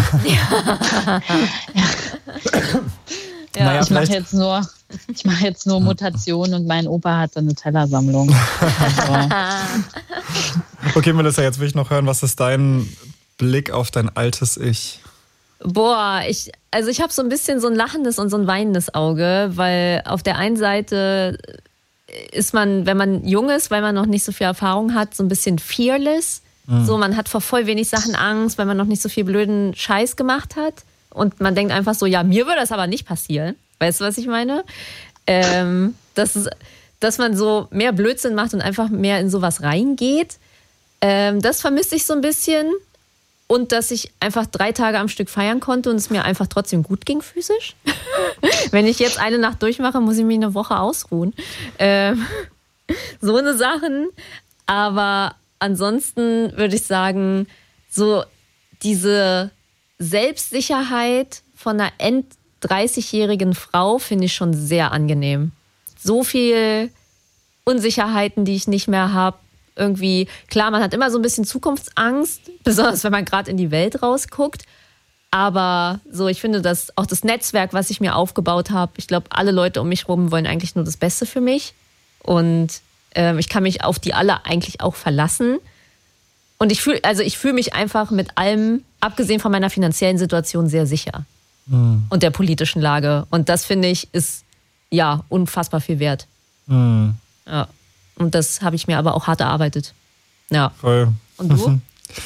Ja. Naja, ich mache vielleicht- jetzt nur, ich mache jetzt nur Mutationen und mein Opa hat eine Tellersammlung. Also, Okay, Melissa, jetzt will ich noch hören, was ist dein Blick auf dein altes Ich? Boah, ich, also ich habe so ein bisschen so ein lachendes und so ein weinendes Auge, weil auf der einen Seite ist man, wenn man jung ist, weil man noch nicht so viel Erfahrung hat, so ein bisschen fearless. So, man hat vor voll wenig Sachen Angst, weil man noch nicht so viel blöden Scheiß gemacht hat. Und man denkt einfach so, ja, mir würde das aber nicht passieren. Weißt du, was ich meine? Ähm, das ist, dass man so mehr Blödsinn macht und einfach mehr in sowas reingeht. Ähm, das vermisse ich so ein bisschen. Und dass ich einfach drei Tage am Stück feiern konnte und es mir einfach trotzdem gut ging physisch. Wenn ich jetzt eine Nacht durchmache, muss ich mich eine Woche ausruhen. Ähm, so eine Sachen. Aber ansonsten würde ich sagen, so diese Selbstsicherheit von einer end dreißigjährigen Frau finde ich schon sehr angenehm. So viel Unsicherheiten, die ich nicht mehr habe. Irgendwie, klar, man hat immer so ein bisschen Zukunftsangst, besonders wenn man gerade in die Welt rausguckt. Aber so, ich finde, dass auch das Netzwerk, was ich mir aufgebaut habe, ich glaube, alle Leute um mich herum wollen eigentlich nur das Beste für mich. Und ähm, ich kann mich auf die alle eigentlich auch verlassen. Und ich fühle, also ich fühle mich einfach mit allem, abgesehen von meiner finanziellen Situation, sehr sicher. Mhm. Und der politischen Lage. Und das, finde ich, ist ja unfassbar viel wert. Mhm. Ja. Und das habe ich mir aber auch hart erarbeitet. Ja. Voll. Und du?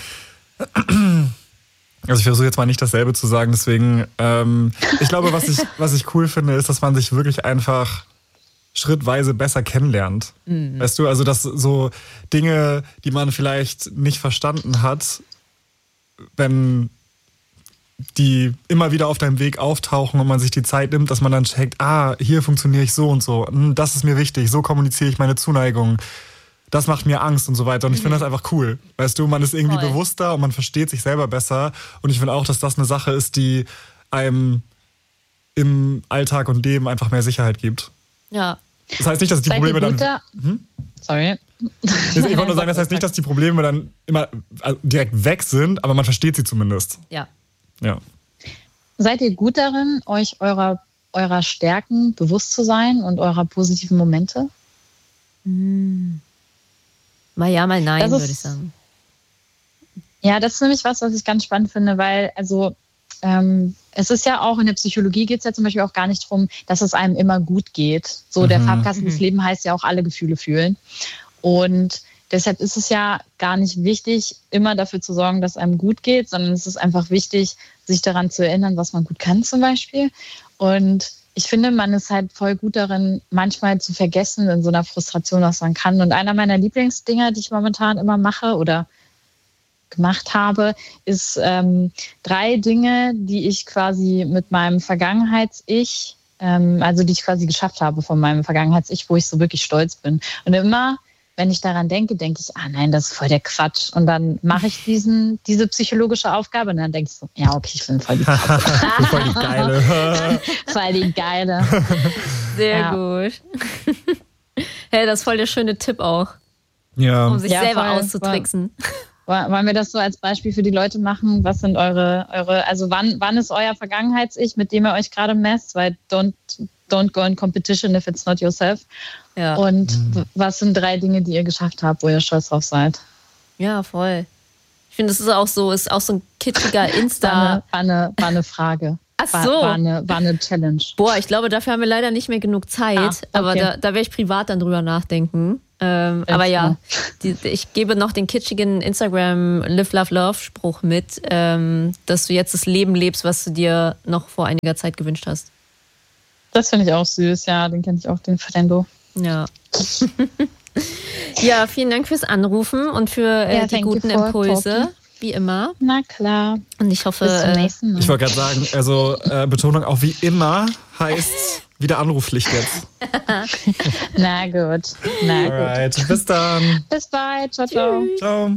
Also ich versuche jetzt mal nicht dasselbe zu sagen, deswegen, ähm, ich glaube, was ich, was ich cool finde, ist, dass man sich wirklich einfach schrittweise besser kennenlernt. Mhm. Weißt du, also dass so Dinge, die man vielleicht nicht verstanden hat, wenn die immer wieder auf deinem Weg auftauchen und man sich die Zeit nimmt, dass man dann checkt, ah, hier funktioniere ich so und so, hm, das ist mir wichtig, so kommuniziere ich meine Zuneigung, das macht mir Angst und so weiter. Und ich finde das einfach cool. Weißt du, man ist irgendwie Voll. bewusster und man versteht sich selber besser. Und ich finde auch, dass das eine Sache ist, die einem im Alltag und Leben einfach mehr Sicherheit gibt. Ja. Das heißt nicht, dass die seid ihr Probleme dann... guter? Sorry. Ich wollte nur sagen, das heißt nicht, dass die Probleme dann immer direkt weg sind, aber man versteht sie zumindest. Ja. Ja. Seid ihr gut darin, euch eurer, eurer Stärken bewusst zu sein und eurer positiven Momente? Mal ja, mal nein, Das ist- würde ich sagen. Ja, das ist nämlich was, was ich ganz spannend finde, weil also ähm, es ist ja auch in der Psychologie geht es ja zum Beispiel auch gar nicht darum, dass es einem immer gut geht. So der Mhm. Farbkasten des Lebens heißt ja auch alle Gefühle fühlen. Und deshalb ist es ja gar nicht wichtig, immer dafür zu sorgen, dass einem gut geht, sondern es ist einfach wichtig, sich daran zu erinnern, was man gut kann zum Beispiel. Und ich finde, man ist halt voll gut darin, manchmal zu vergessen in so einer Frustration, was man kann. Und einer meiner Lieblingsdinger, die ich momentan immer mache oder gemacht habe, ist ähm, drei Dinge, die ich quasi mit meinem Vergangenheits-Ich, ähm, also die ich quasi geschafft habe von meinem Vergangenheits-Ich, wo ich so wirklich stolz bin. Und immer, wenn ich daran denke, denke ich, ah nein, das ist voll der Quatsch. Und dann mache ich diesen, diese psychologische Aufgabe und dann denke ich so, ja, okay, ich bin voll die Krasse, Das ist voll die geile. voll die Geile. Sehr Ja. gut. Hey, das ist voll der schöne Tipp auch, Ja. um sich Ja, selber voll, auszutricksen. Wollen wir das so als Beispiel für die Leute machen? Was sind eure, eure also wann, wann ist euer Vergangenheits-Ich, mit dem ihr euch gerade messt? Weil don't don't go in competition if it's not yourself. Ja. Und mhm. was sind drei Dinge, die ihr geschafft habt, wo ihr stolz drauf seid? Ja, voll. Ich finde, das ist auch so, ist auch so ein kitschiger Insta. War eine, war eine, war eine Frage. Ach so. War, war, eine, war eine Challenge. Boah, ich glaube, dafür haben wir leider nicht mehr genug Zeit. Ah, okay. Aber da, da werde ich privat dann drüber nachdenken. Ähm, aber ja, die, ich gebe noch den kitschigen Instagram Live, Love, Love Spruch mit, ähm, dass du jetzt das Leben lebst, was du dir noch vor einiger Zeit gewünscht hast. Das finde ich auch süß, ja, den kenne ich auch, den Fernando. Ja. Ja, vielen Dank fürs Anrufen und für äh, ja, die guten Impulse, talking. Wie immer. Na klar. Und ich hoffe, bis zum nächsten Mal. Ich wollte gerade sagen, also äh, Betonung auch wie immer heißt wieder Anrufpflicht jetzt. Na gut. Na Alright, gut. Bis dann. Bis bald. Ciao, ciao. Ciao.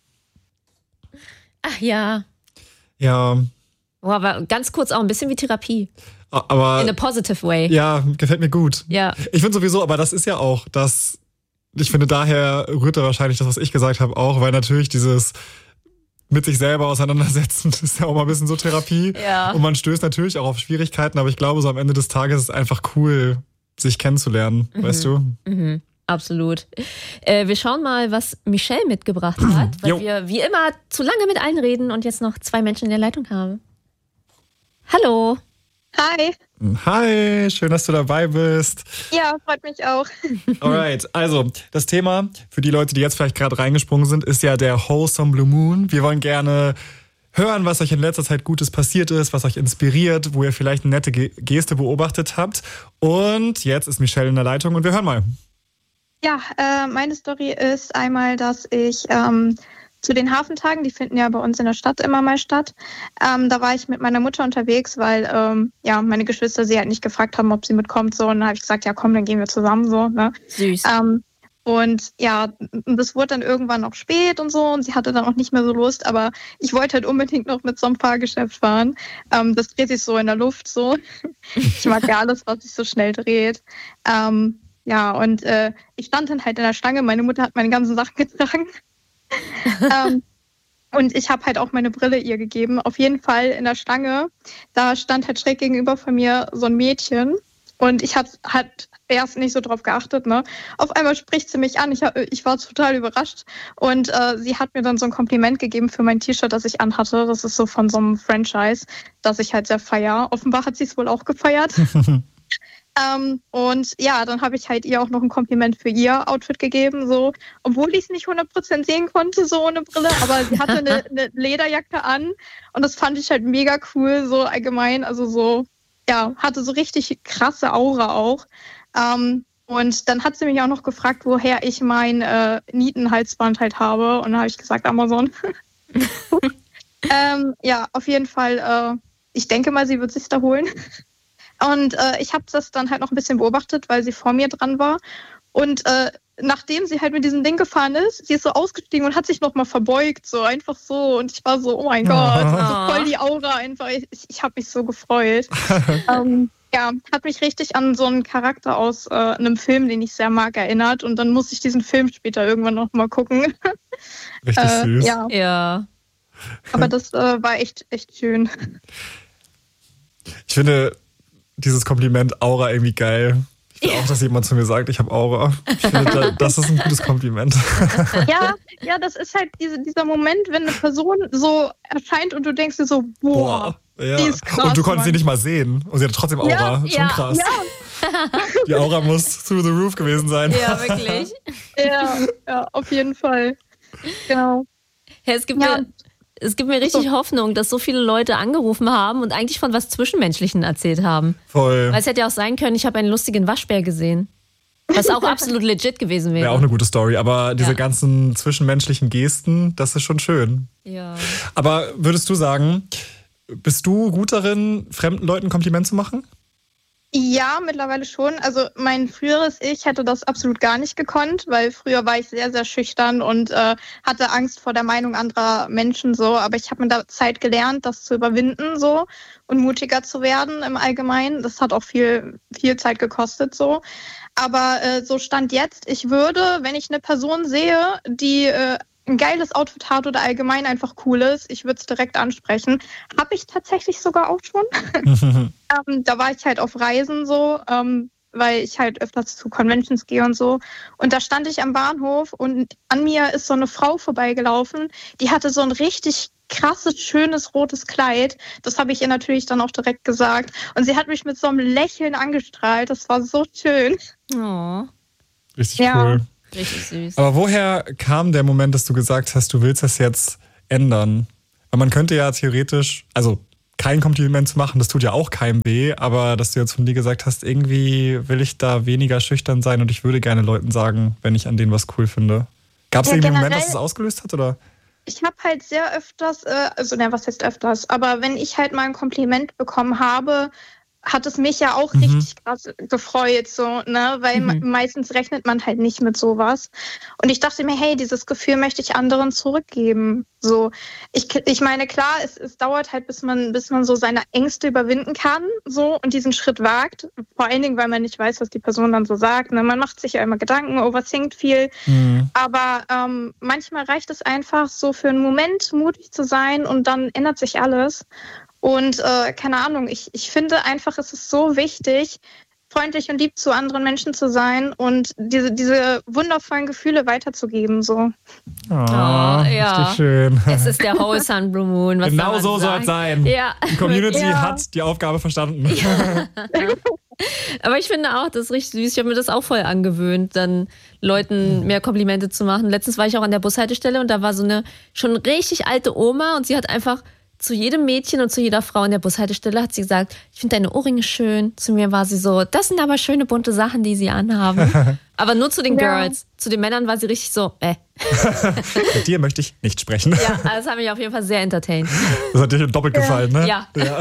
Ach ja. Ja. Oh, aber ganz kurz auch ein bisschen wie Therapie. Aber, in a positive way. Ja, gefällt mir gut. Ja. Ich finde sowieso, aber das ist ja auch das, ich finde daher rührt da wahrscheinlich das, was ich gesagt habe, auch, weil natürlich dieses mit sich selber auseinandersetzen, das ist ja auch mal ein bisschen so Therapie. Ja. Und man stößt natürlich auch auf Schwierigkeiten, aber ich glaube, so am Ende des Tages ist es einfach cool, sich kennenzulernen, mhm. weißt du? Mhm. Absolut. Äh, wir schauen mal, was Michelle mitgebracht hat, weil jo. wir wie immer zu lange mit allen reden und jetzt noch zwei Menschen in der Leitung haben. Hallo. Hi. Hi, schön, dass du dabei bist. Ja, freut mich auch. Alright, also das Thema für die Leute, die jetzt vielleicht gerade reingesprungen sind, ist ja der Wholesome Blue Moon. Wir wollen gerne hören, was euch in letzter Zeit Gutes passiert ist, was euch inspiriert, wo ihr vielleicht eine nette Geste beobachtet habt. Und jetzt ist Michelle in der Leitung und wir hören mal. Ja, äh, meine Story ist einmal, dass ich ähm, zu den Hafentagen, die finden ja bei uns in der Stadt immer mal statt, ähm, da war ich mit meiner Mutter unterwegs, weil ähm, ja meine Geschwister sie halt nicht gefragt haben, ob sie mitkommt. So, und dann habe ich gesagt, ja komm, dann gehen wir zusammen. So, ne? Süß. Ähm, und ja, das wurde dann irgendwann noch spät und so und sie hatte dann auch nicht mehr so Lust, aber ich wollte halt unbedingt noch mit so einem Fahrgeschäft fahren. Ähm, das dreht sich so in der Luft so. Ich mag ja alles, was sich so schnell dreht. Ähm, ja, und äh, ich stand dann halt in der Schlange, meine Mutter hat meine ganzen Sachen getragen. ähm, und ich habe halt auch meine Brille ihr gegeben. Auf jeden Fall in der Schlange, da stand halt schräg gegenüber von mir so ein Mädchen und ich habe halt erst nicht so drauf geachtet. Ne? Auf einmal spricht sie mich an, ich, ich war total überrascht und äh, sie hat mir dann so ein Kompliment gegeben für mein T-Shirt, das ich anhatte. Das ist so von so einem Franchise, das ich halt sehr feiere. Offenbar hat sie es wohl auch gefeiert. Ähm, und ja, dann habe ich halt ihr auch noch ein Kompliment für ihr Outfit gegeben, so, obwohl ich es nicht hundert Prozent sehen konnte, so ohne Brille, aber sie hatte eine, eine Lederjacke an und das fand ich halt mega cool, so allgemein, also so, ja, hatte so richtig krasse Aura auch. Ähm, und dann hat sie mich auch noch gefragt, woher ich mein äh, Nietenhalsband halt habe und dann habe ich gesagt, Amazon. ähm, ja, auf jeden Fall, äh, ich denke mal, sie wird sich da holen. Und äh, ich habe das dann halt noch ein bisschen beobachtet, weil sie vor mir dran war. Und äh, nachdem sie halt mit diesem Ding gefahren ist, sie ist so ausgestiegen und hat sich nochmal verbeugt, so einfach so. Und ich war so, oh mein Gott, Oh. so voll die Aura einfach. Ich, ich habe mich so gefreut. ähm, ja, hat mich richtig an so einen Charakter aus äh, einem Film, den ich sehr mag, erinnert. Und dann muss ich diesen Film später irgendwann nochmal gucken. Richtig äh, süß. Ja, Ja. aber das äh, war echt, echt schön. Ich finde dieses Kompliment Aura irgendwie geil. Ich will auch, dass jemand zu mir sagt, ich habe Aura. Ich finde, das ist ein gutes Kompliment. Ja, ja, das ist halt diese, dieser Moment, wenn eine Person so erscheint und du denkst dir so, boah, Ja. die ist krass. Und du konntest sie Mann. nicht mal sehen. Und sie hatte trotzdem Aura. Ja, Schon ja, krass. Ja, Die Aura muss through the roof gewesen sein. Ja, wirklich. ja, ja, auf jeden Fall. Genau. Ja, es gibt Ja. mir, es gibt mir richtig Hoffnung, dass so viele Leute angerufen haben und eigentlich von was Zwischenmenschlichen erzählt haben. Voll. Weil es hätte ja auch sein können, ich habe einen lustigen Waschbär gesehen. Was auch absolut legit gewesen wäre. Wäre auch eine gute Story. Aber diese Ja. ganzen zwischenmenschlichen Gesten, das ist schon schön. Ja. Aber würdest du sagen, bist du gut darin, fremden Leuten Kompliment zu machen? Ja, mittlerweile schon. Also mein früheres Ich hätte das absolut gar nicht gekonnt, weil früher war ich sehr, sehr schüchtern und äh, hatte Angst vor der Meinung anderer Menschen so. Aber ich habe mit der Zeit gelernt, das zu überwinden so und mutiger zu werden im Allgemeinen. Das hat auch viel, viel Zeit gekostet so. Aber äh, so Stand jetzt, ich würde, wenn ich eine Person sehe, die äh, ein geiles Outfit hat oder allgemein einfach cool ist, ich würde es direkt ansprechen. Habe ich tatsächlich sogar auch schon. ähm, da war ich halt auf Reisen so, ähm, weil ich halt öfters zu Conventions gehe und so. Und da stand ich am Bahnhof und an mir ist so eine Frau vorbeigelaufen, die hatte so ein richtig krasses, schönes rotes Kleid. Das habe ich ihr natürlich dann auch direkt gesagt. Und sie hat mich mit so einem Lächeln angestrahlt. Das war so schön. Oh. Richtig Ja. cool. Richtig süß. Aber woher kam der Moment, dass du gesagt hast, du willst das jetzt ändern? Weil man könnte ja theoretisch, also kein Kompliment zu machen, das tut ja auch keinem weh, aber dass du jetzt von dir gesagt hast, irgendwie will ich da weniger schüchtern sein und ich würde gerne Leuten sagen, wenn ich an denen was cool finde. Gab es Ja, irgendwie einen Moment, generell- dass es ausgelöst hat, oder? Ich habe halt sehr öfters, äh, also ne, was heißt öfters, aber wenn ich halt mal ein Kompliment bekommen habe, hat es mich ja auch Mhm. richtig krass gefreut, so, ne, weil Mhm. me- meistens rechnet man halt nicht mit sowas. Und ich dachte mir, hey, dieses Gefühl möchte ich anderen zurückgeben. So, ich, ich meine, klar, es, es dauert halt, bis man, bis man so seine Ängste überwinden kann, so, und diesen Schritt wagt. Vor allen Dingen, weil man nicht weiß, was die Person dann so sagt. Ne? Man macht sich ja immer Gedanken, overthinkt viel. Mhm. Aber ähm, manchmal reicht es einfach, so für einen Moment mutig zu sein und dann ändert sich alles. Und äh, keine Ahnung, ich, ich finde einfach, es ist so wichtig, freundlich und lieb zu anderen Menschen zu sein und diese, diese wundervollen Gefühle weiterzugeben. So. Oh, ja. richtig schön. Es ist der Whole Sun Blue Moon. Was Genau soll man so soll sagen? es sein. Ja. Die Community Ja. hat die Aufgabe verstanden. Aber ich finde auch, das ist richtig süß. Ich habe mir das auch voll angewöhnt, dann Leuten mehr Komplimente zu machen. Letztens war ich auch an der Bushaltestelle und da war so eine schon richtig alte Oma und sie hat einfach zu jedem Mädchen und zu jeder Frau an der Bushaltestelle hat sie gesagt, ich finde deine Ohrringe schön. Zu mir war sie so, das sind aber schöne bunte Sachen, die sie anhaben. Aber nur zu den Ja. Girls. Zu den Männern war sie richtig so, äh. Mit dir möchte ich nicht sprechen. Ja, also das hat mich auf jeden Fall sehr entertained. Das hat dir doppelt gefallen, ne? Ja. ja.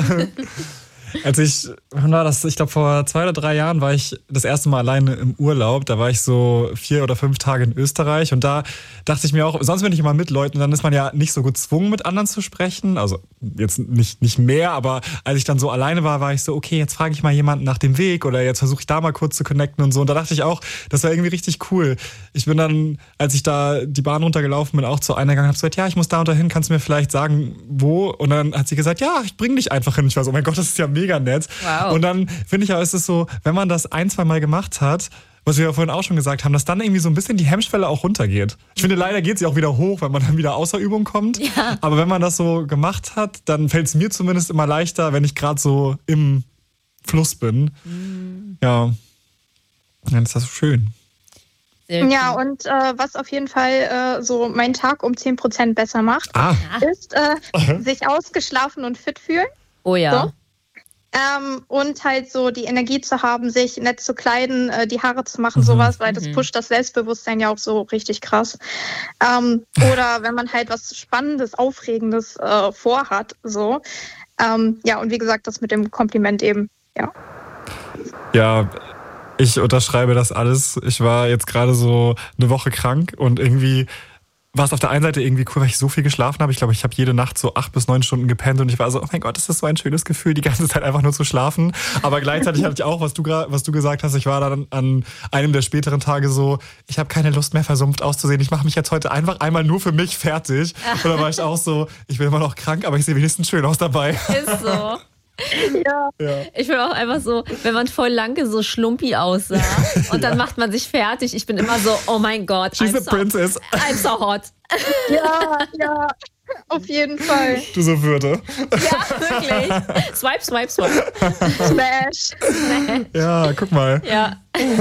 Als ich, wann war das? Ich glaube, vor zwei oder drei Jahren war ich das erste Mal alleine im Urlaub. Da war ich so vier oder fünf Tage in Österreich. Und da dachte ich mir auch, sonst bin ich immer mit Leuten. Und dann ist man ja nicht so gezwungen, mit anderen zu sprechen. Also jetzt nicht, nicht mehr, aber als ich dann so alleine war, war ich so, okay, jetzt frage ich mal jemanden nach dem Weg oder jetzt versuche ich da mal kurz zu connecten und so. Und da dachte ich auch, das war irgendwie richtig cool. Ich bin dann, als ich da die Bahn runtergelaufen bin, auch zu einer gegangen und habe gesagt, ja, ich muss da und dahin, kannst du mir vielleicht sagen, wo? Und dann hat sie gesagt, ja, ich bring dich einfach hin. Ich war so, oh mein Gott, das ist ja mega nett. Wow. Und dann finde ich auch, ist es so, wenn man das ein, zwei Mal gemacht hat, was wir ja vorhin auch schon gesagt haben, dass dann irgendwie so ein bisschen die Hemmschwelle auch runtergeht. Ich finde, leider geht sie auch wieder hoch, wenn man dann wieder außer Übung kommt. Ja. Aber wenn man das so gemacht hat, dann fällt es mir zumindest immer leichter, wenn ich gerade so im Fluss bin. Mhm. Ja. Ja, das ist das so schön. Sehr Ja, cool. und äh, was auf jeden Fall äh, so meinen Tag um zehn Prozent besser macht, Ah, ist äh, sich ausgeschlafen und fit fühlen. Oh ja. So. Ähm, und halt so die Energie zu haben, sich nett zu kleiden, äh, die Haare zu machen, Mhm. sowas, weil das Mhm. pusht das Selbstbewusstsein ja auch so richtig krass. Ähm, oder wenn man halt was Spannendes, Aufregendes äh, vorhat, so. Ähm, ja, und wie gesagt, das mit dem Kompliment eben, ja. ja, ich unterschreibe das alles. Ich war jetzt gerade so eine Woche krank und irgendwie war es auf der einen Seite irgendwie cool, weil ich so viel geschlafen habe. Ich glaube, ich habe jede Nacht so acht bis neun Stunden gepennt und ich war so, oh mein Gott, das ist so ein schönes Gefühl, die ganze Zeit einfach nur zu schlafen. Aber gleichzeitig hatte ich auch, was du gerade, was du gesagt hast, ich war dann an einem der späteren Tage so, ich habe keine Lust mehr versumpft auszusehen. Ich mache mich jetzt heute einfach einmal nur für mich fertig. Und dann war ich auch so, ich bin immer noch krank, aber ich sehe wenigstens schön aus dabei. Ist so. Ja. Ja. Ich bin auch einfach so, wenn man voll lange so schlumpi aussah und dann macht man sich fertig. Ich bin immer so, oh mein Gott, She's I'm a so, princess. I'm so hot. Ja, ja, auf jeden Fall. Du so Würde. Ja, wirklich. Swipe, swipe, swipe. Smash. Ja, guck mal. Ja.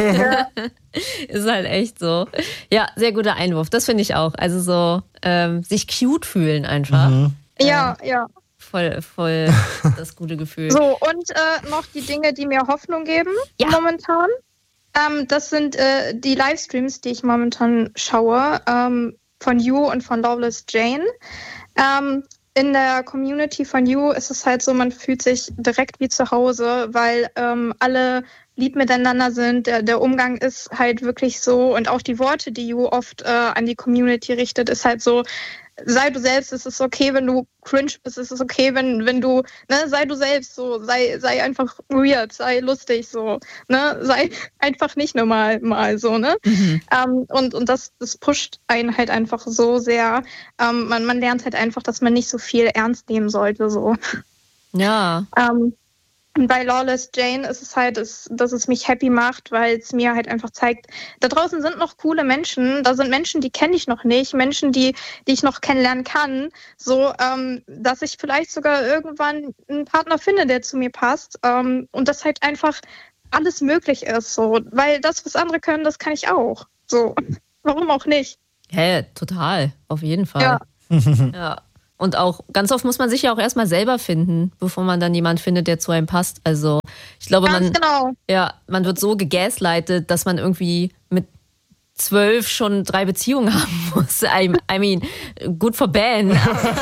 Ist halt echt so. Ja, sehr guter Einwurf. Das finde ich auch. Also so ähm, sich cute fühlen einfach. Mhm. Ja, ja. Voll, voll das gute Gefühl. So, und äh, noch die Dinge, die mir Hoffnung geben Ja. momentan. Ähm, das sind äh, die Livestreams, die ich momentan schaue, ähm, von You und von Loveless Jane. Ähm, in der Community von You ist es halt so, man fühlt sich direkt wie zu Hause, weil ähm, alle lieb miteinander sind. Der, der Umgang ist halt wirklich so und auch die Worte, die You oft äh, an die Community richtet, ist halt so, sei du selbst, es ist okay, wenn du cringe bist, es ist okay, wenn, wenn du, ne, sei du selbst, so, sei, sei einfach weird, sei lustig, so, ne, sei einfach nicht normal mal, so, ne. Mhm. Ähm, und und das, das pusht einen halt einfach so sehr. Ähm, man, man lernt halt einfach, dass man nicht so viel ernst nehmen sollte, so. Ja. Ähm, Und bei Lawless Jane ist es halt, dass, dass es mich happy macht, weil es mir halt einfach zeigt, da draußen sind noch coole Menschen, da sind Menschen, die kenne ich noch nicht, Menschen, die, die ich noch kennenlernen kann, so, ähm, dass ich vielleicht sogar irgendwann einen Partner finde, der zu mir passt, ähm, und dass halt einfach alles möglich ist, so, weil das, was andere können, das kann ich auch, so, warum auch nicht? Hä, hey, total, auf jeden Fall. Ja. Ja. Und auch ganz oft muss man sich ja auch erstmal selber finden, bevor man dann jemanden findet, der zu einem passt. Also ich glaube, Ganz man, genau. ja, man wird so gegaslightet, dass man irgendwie mit zwölf schon drei Beziehungen haben muss. I, I mean, good for Ben.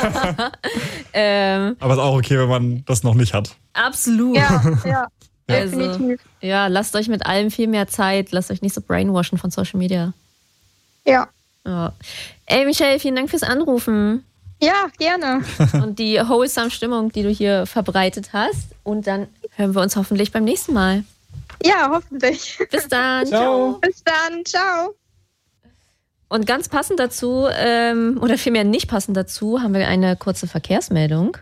ähm, Aber ist auch okay, wenn man das noch nicht hat. Absolut. Ja, ja. Also, Definitiv. Ja, lasst euch mit allem viel mehr Zeit. Lasst euch nicht so brainwashen von Social Media. Ja. Ja. Ey, Michelle, vielen Dank fürs Anrufen. Ja, gerne. Und die wholesome Stimmung, die du hier verbreitet hast. Und dann hören wir uns hoffentlich beim nächsten Mal. Ja, hoffentlich. Bis dann. Ciao. Bis dann. Ciao. Und ganz passend dazu, ähm, oder vielmehr nicht passend dazu, haben wir eine kurze Verkehrsmeldung.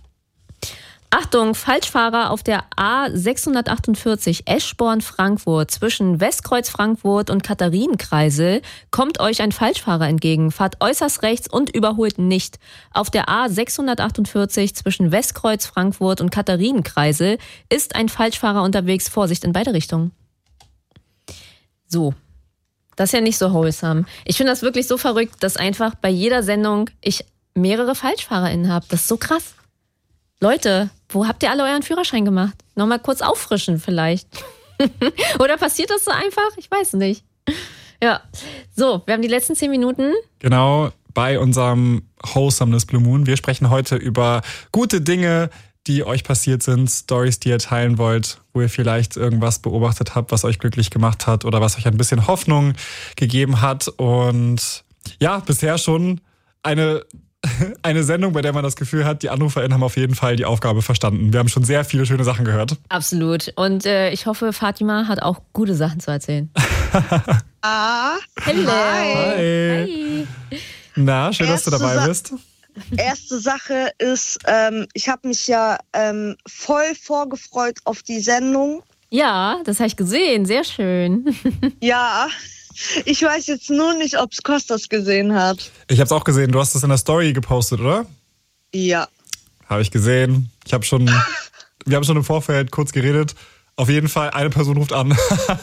Achtung, Falschfahrer auf der A sechshundertachtundvierzig Eschborn-Frankfurt zwischen Westkreuz Frankfurt und Katharinenkreisel kommt euch ein Falschfahrer entgegen. Fahrt äußerst rechts und überholt nicht. Auf der A sechshundertachtundvierzig zwischen Westkreuz Frankfurt und Katharinenkreisel ist ein Falschfahrer unterwegs. Vorsicht in beide Richtungen. So, das ist ja nicht so wholesome. Ich finde das wirklich so verrückt, dass einfach bei jeder Sendung ich mehrere FalschfahrerInnen habe. Das ist so krass. Leute, wo habt ihr alle euren Führerschein gemacht? Nochmal kurz auffrischen vielleicht. Oder passiert das so einfach? Ich weiß nicht. Ja, so, wir haben die letzten zehn Minuten. Genau, bei unserem Wholesomeness Blue Moon. Wir sprechen heute über gute Dinge, die euch passiert sind, Stories, die ihr teilen wollt, wo ihr vielleicht irgendwas beobachtet habt, was euch glücklich gemacht hat oder was euch ein bisschen Hoffnung gegeben hat. Und ja, bisher schon eine... Eine Sendung, bei der man das Gefühl hat, die AnruferInnen haben auf jeden Fall die Aufgabe verstanden. Wir haben schon sehr viele schöne Sachen gehört. Absolut. Und äh, ich hoffe, Fatima hat auch gute Sachen zu erzählen. Ah, Hello. Hi. Hi. Na, schön, Erste dass du dabei Sa- bist. erste Sache ist, ähm, ich habe mich ja ähm, voll vorgefreut auf die Sendung. Ja, das habe ich gesehen. Sehr schön. Ja, ich weiß jetzt nur nicht, ob es Kostas gesehen hat. Ich habe es auch gesehen. Du hast es in der Story gepostet, oder? Ja. Habe ich gesehen. Ich habe schon, wir haben schon im Vorfeld kurz geredet. Auf jeden Fall, eine Person ruft an.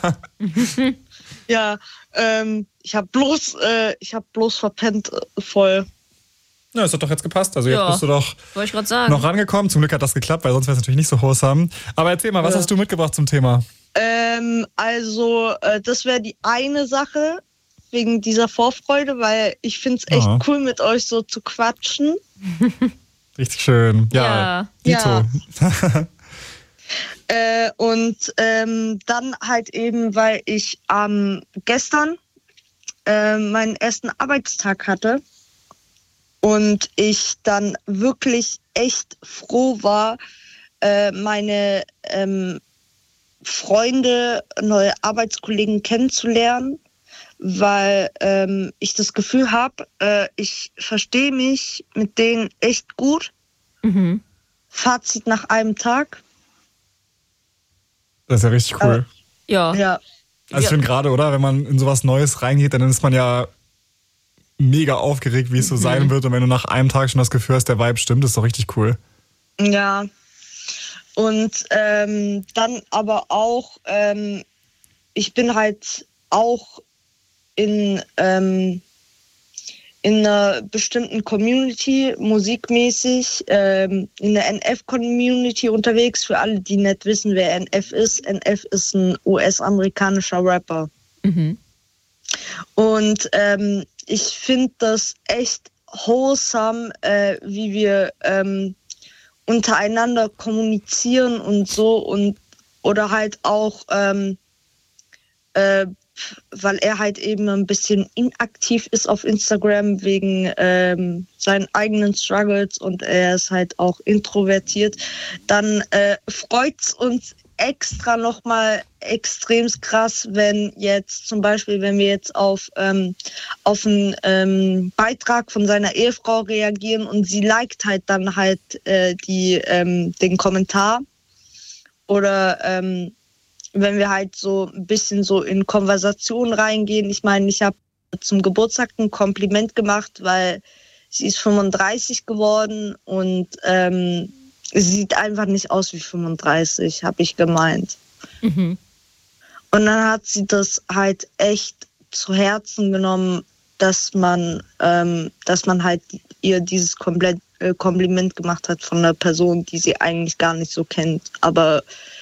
Ja, ähm, ich habe bloß, äh, ich habe bloß verpennt äh, voll. Ja, es hat doch jetzt gepasst. Also jetzt Ja, bist du doch wollte ich gerade sagen. noch rangekommen. Zum Glück hat das geklappt, weil sonst wäre es natürlich nicht so wholesome. Aber erzähl mal, was Ja. hast du mitgebracht zum Thema? Ähm, also, äh, das wäre die eine Sache wegen dieser Vorfreude, weil ich finde es echt Ja. cool, mit euch so zu quatschen. Richtig schön. Ja, Ja. Dito. Äh, und ähm, dann halt eben, weil ich ähm, gestern äh, meinen ersten Arbeitstag hatte und ich dann wirklich echt froh war, äh, meine ähm, Freunde, neue Arbeitskollegen kennenzulernen, weil ähm, ich das Gefühl habe, äh, ich verstehe mich mit denen echt gut. Mhm. Fazit nach einem Tag. Das ist ja richtig cool. Ja. Ja. Also ich Ja. finde gerade, oder, wenn man in sowas Neues reingeht, dann ist man ja mega aufgeregt, wie es so Mhm. sein wird. Und wenn du nach einem Tag schon das Gefühl hast, der Vibe stimmt, ist doch richtig cool. Ja. Und ähm, dann aber auch, ähm, ich bin halt auch in, ähm, in einer bestimmten Community, musikmäßig, ähm, in der N F-Community unterwegs. Für alle, die nicht wissen, wer N F ist. N F ist ein U S-amerikanischer Rapper. Mhm. Und ähm, ich finde das echt wholesome, äh, wie wir ähm, untereinander kommunizieren und so und oder halt auch ähm, äh, weil er halt eben ein bisschen inaktiv ist auf Instagram wegen ähm, seinen eigenen Struggles und er ist halt auch introvertiert, dann äh, freut es uns extra nochmal extrem krass, wenn jetzt zum Beispiel, wenn wir jetzt auf, ähm, auf einen ähm, Beitrag von seiner Ehefrau reagieren und sie liked halt dann halt äh, die, ähm, den Kommentar oder ähm, wenn wir halt so ein bisschen so in Konversation reingehen. Ich meine, ich habe zum Geburtstag ein Kompliment gemacht, weil sie ist fünfunddreißig geworden und ähm, sie sieht einfach nicht aus wie fünfunddreißig, habe ich gemeint. Mhm. Und dann hat sie das halt echt zu Herzen genommen, dass man, ähm, dass man halt ihr dieses komplett, äh, Kompliment gemacht hat von einer Person, die sie eigentlich gar nicht so kennt. Aber